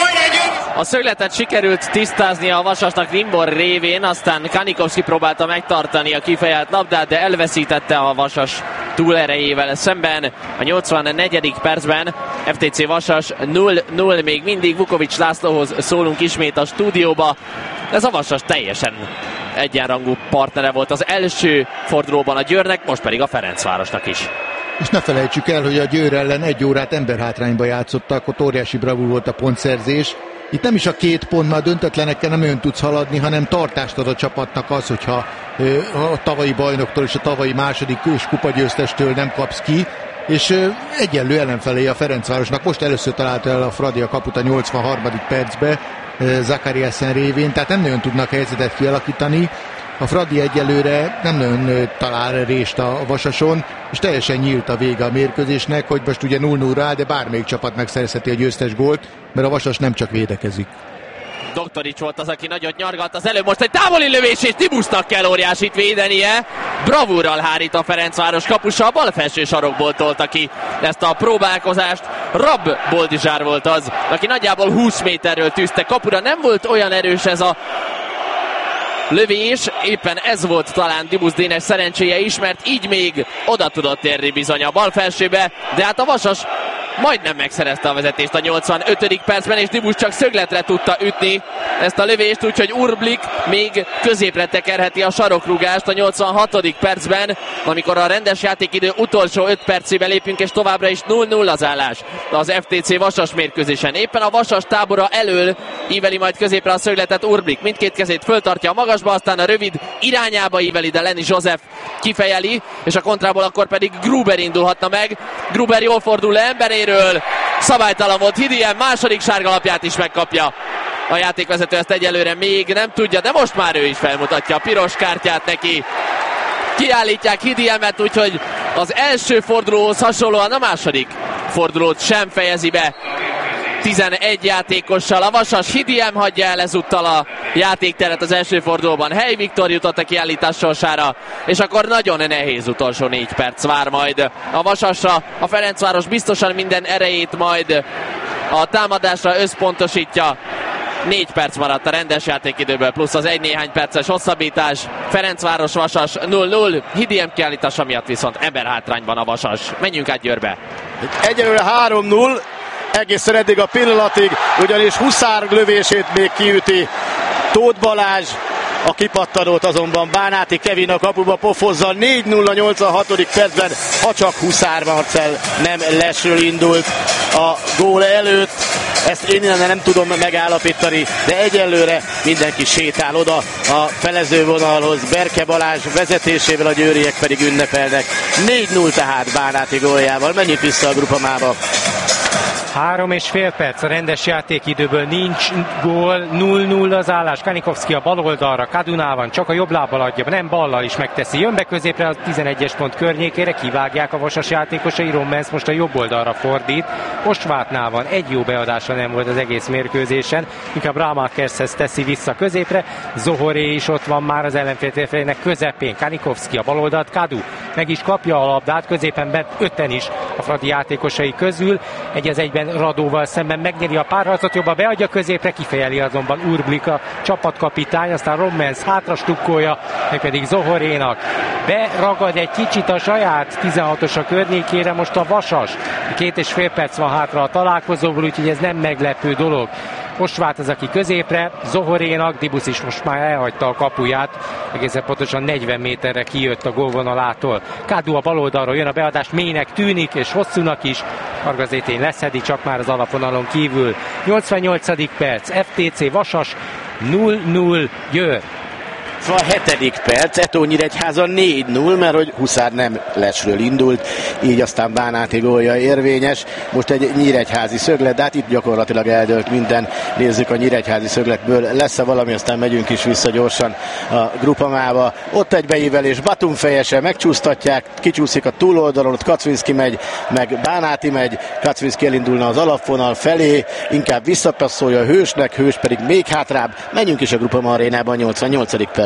A szögletet sikerült tisztáznia a Vasasnak Rimbor révén, aztán Kanikovszki próbálta megtartani a kifejelt labdát, de elveszítette a Vasas túlerejével szemben. A 84. percben FTC Vasas 0-0, még mindig Vukovics Lászlóhoz szólunk ismét a stúdióba. Ez a Vasas teljesen egyenrangú partnere volt az első fordulóban a Győrnek, most pedig a Ferencvárosnak is. És ne felejtsük el, hogy a Győr ellen 1 órát emberhátrányba játszottak, ott óriási bravúr volt a pontszerzés. Itt nem is a 2 pont, már döntetlenekkel nem olyan tudsz haladni, hanem tartást ad a csapatnak az, hogyha a tavalyi bajnoktól és a tavalyi második kupagyőztestől nem kapsz ki, és egyenlő ellenfelé a Ferencvárosnak. Most először találta el a Fradi a kaput a 83. percbe Zakariasen révén, tehát nem nagyon tudnak helyzetet kialakítani. A Fradi egyelőre nem nagyon talál rést a Vasason, és teljesen nyílt a vége a mérkőzésnek, hogy most ugye 0-0 áll, de bármelyik csapat megszerezheti a győztes gólt, mert a Vasas nem csak védekezik. Doktorics volt az, aki nagyot nyargalt az előbb, most egy távoli lövés, és Tibusznak kell óriásit védenie. Bravúrral hárít a Ferencváros kapusa, a bal felső sarokból tolta ki ezt a próbálkozást. Rab Boldizsár volt az, aki nagyjából 20 méterről tűzte kapura, nem volt olyan erős ez a lövés, éppen ez volt talán Dibusz Dénes szerencséje is, mert így még oda tudott érni bizony a bal felsőbe, de hát a Vasas majdnem megszerezte a vezetést a 85. percben, és Dibusz csak szögletre tudta ütni ezt a lövést, úgyhogy Urblik még középre tekerheti a sarokrúgást a 86. percben, amikor a rendes játékidő utolsó 5 percébe lépünk, és továbbra is 0-0 az állás az FTC Vasas mérkőzésen. Éppen a Vasas tábora elől íveli majd középre a szögletet Urblik. Mindkét kezét föltartja a magasba, aztán a rövid irányába íveli, de Lenny Joseph kifejeli, és a kontrából akkor pedig Gruber indulhatna meg. Gruber jól fordul le emberéről, szabálytalan volt Hidiem, második sárgalapját is megkapja. A játékvezető ezt egyelőre még nem tudja, de most már ő is felmutatja a piros kártyát neki. Kiállítják Hidiemet, úgyhogy az első fordulóhoz hasonlóan a második fordulót sem fejezi be 11 játékossal. A Vasas, Hidiem hagyja el ezúttal a játékteret az első fordulóban. Hely Viktor jutott a kiállítás sorsára, és akkor nagyon nehéz utolsó 4 perc vár majd a Vasasra. A Ferencváros biztosan minden erejét majd a támadásra összpontosítja. 4 perc maradt a rendes játékidőből, plusz az egy néhány perces hosszabbítás. Ferencváros-Vasas 0-0, Hidiem kiállítása miatt viszont emberhátrányban a Vasas. Menjünk át Győrbe. Egyelőre 3-0, egészen eddig a pillanatig, ugyanis Huszár lövését még kiüti Tóth Balázs, a kipattanót azonban Bánáti Kevin a kapuba pofozza. 4-0 a 86. percben, ha csak Huszár Marcell nem lesről indult a gól előtt. Ezt én innen nem tudom megállapítani, de egyelőre mindenki sétál oda a felezővonalhoz. Berke Balázs vezetésével, a győriek pedig ünnepelnek. 4-0 tehát Bánáti góljával. Menjünk vissza a Grupamába. 3,5 perc a rendes játékidőből, nincs gól, 0-0 az állás. Kanikovszki a bal oldalra, Kaduna van, csak a jobb lábbal adja, nem ballal is megteszi. Jön be középre a 11-es pont környékére, kivágják a Vasas játékosai, Rommens most a jobb oldalra fordít. Ostvátnál van, egy jó beadása nem volt az egész mérkőzésen, inkább Rámákershez teszi vissza középre. Zohoré is ott van már az ellenfél térfelének közepén, Kanikovszki a bal oldalt, Kadu meg is kapja a labdát, középen bent 5-en is a Fradi játékosai közül, egy az egyben Radóval szemben megnyeri a párharcot, jobban beadja középre, kifejeli azonban Urblik a csapatkapitány, aztán Rommens hátra stukkolja, meg pedig Zohorénak beragad egy kicsit a saját 16-os környékére most a Vasas. 2,5 perc van hátra a találkozóból, úgyhogy ez nem meglepő dolog. Ostvát az, aki középre, Zohorénak, Dibusz is most már elhagyta a kapuját, egészen pontosan 40 méterre kijött a gólvonalától. Kádú a bal oldalról jön a beadás, mélynek tűnik, és hosszúnak is, Varga-Zétény leszedi, csak már az alapvonalon kívül. 88. perc, FTC Vasas 0-0 Győr. A 7. perc, Etó Nyíregyháza 4-0, mert hogy Huszár nem lesről indult, így aztán Bánáti gólja érvényes. Most egy nyíregyházi szöglet, de hát itt gyakorlatilag eldőlt minden. Nézzük a nyíregyházi szögletből, lesz-e valami, aztán megyünk is vissza gyorsan a Grupamába. Ott egy beívelés, Batum fejese, megcsúsztatják, kicsúszik a túloldalon, ott Kacvinszki megy, meg Bánáti megy, Kacvinszki elindulna az alapvonal felé, inkább visszapasszolja a Hősnek, Hős pedig még hátrább. Menjünk is a Grupama arénában 88. percben.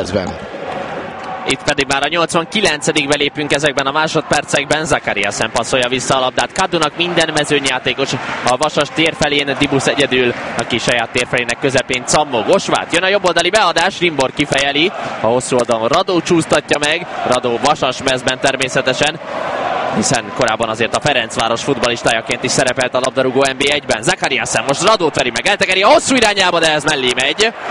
Itt pedig már a 89-be lépünk ezekben a másodpercekben. Zakariasen passzolja vissza a labdát Kadunak, minden mezőnyjátékos a Vasas térfelén, Dibusz egyedül, aki saját térfelének közepén cammog. Osvát, jön a jobboldali beadás, Rimbor kifejeli, a hosszú oldalon Radó csúsztatja meg, Radó Vasas mezben természetesen, hiszen korábban azért a Ferencváros futballistájaként is szerepelt a labdarúgó NB1-ben. Zakariasen most Radót veri meg, eltekeri a hosszú irányába, de ez mellé megy.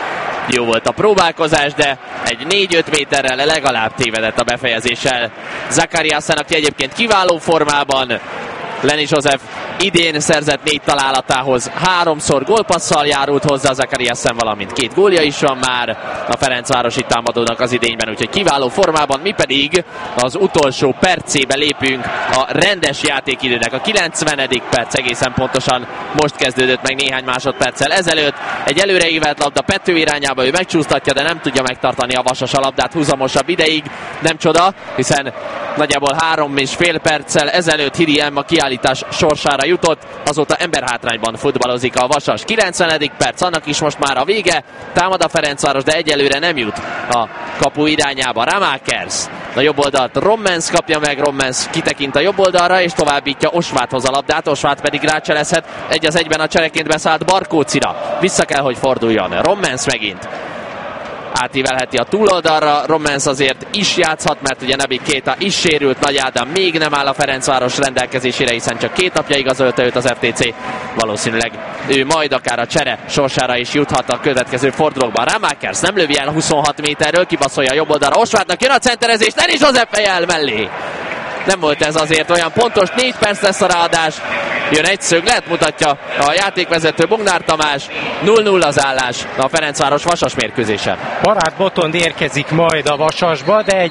Jó volt a próbálkozás, de egy 4-5 méterrel legalább tévedett a befejezéssel Zachariasen, aki egyébként kiváló formában. Lenny Joseph idén szerzett 4 találatához 3-szor gólpasszal járult hozzá Zachariasen, valamint 2 gólja is van már a ferencvárosi támadónak az idényben, úgyhogy kiváló formában. Mi pedig az utolsó percébe lépünk a rendes játékidőnek. A 90. perc egészen pontosan most kezdődött meg néhány másodperccel ezelőtt. Egy előreívelt labda Pető irányába, ő megcsúsztatja, de nem tudja megtartani a Vasas a labdát húzamosabb ideig. Nem csoda, hiszen nagyjából 3,5 perccel ezelőtt Hidi Emma kiállítás sorsára jutott, azóta emberhátrányban futballozik a Vasas. 90. perc, annak is most már a vége, támad a Ferencváros, de egyelőre nem jut a kapu irányába. Ramákers a jobb oldalt Rommens kapja meg, Rommens kitekint a jobb oldalra, és továbbítja Osváthoz a labdát, Osvát pedig rácselezhet 1-1 a csereként beszállt Barkócira. Vissza kell, hogy forduljon. Rommens megint átívelheti a túloldalra, Rommens azért is játszhat, mert ugye Naby Keita is sérült, Nagy Ádám még nem áll a Ferencváros rendelkezésére, hiszen csak 2 napja igazolta őt az FTC. Valószínűleg ő majd akár a csere sorsára is juthat a következő fordulókban. Ramákers nem lövi el 26 méterről, kibaszolja a jobb oldalra, Osvátnak jön a centerezés, Lenny Joseph fejjel mellé. Nem volt ez azért olyan pontos, 4 perc lesz a ráadás. Jön egy szöglet, mutatja a játékvezető Bognár Tamás. 0-0 az állás a Ferencváros Vasas mérkőzésen. Barát Botond érkezik majd a Vasasba, de egy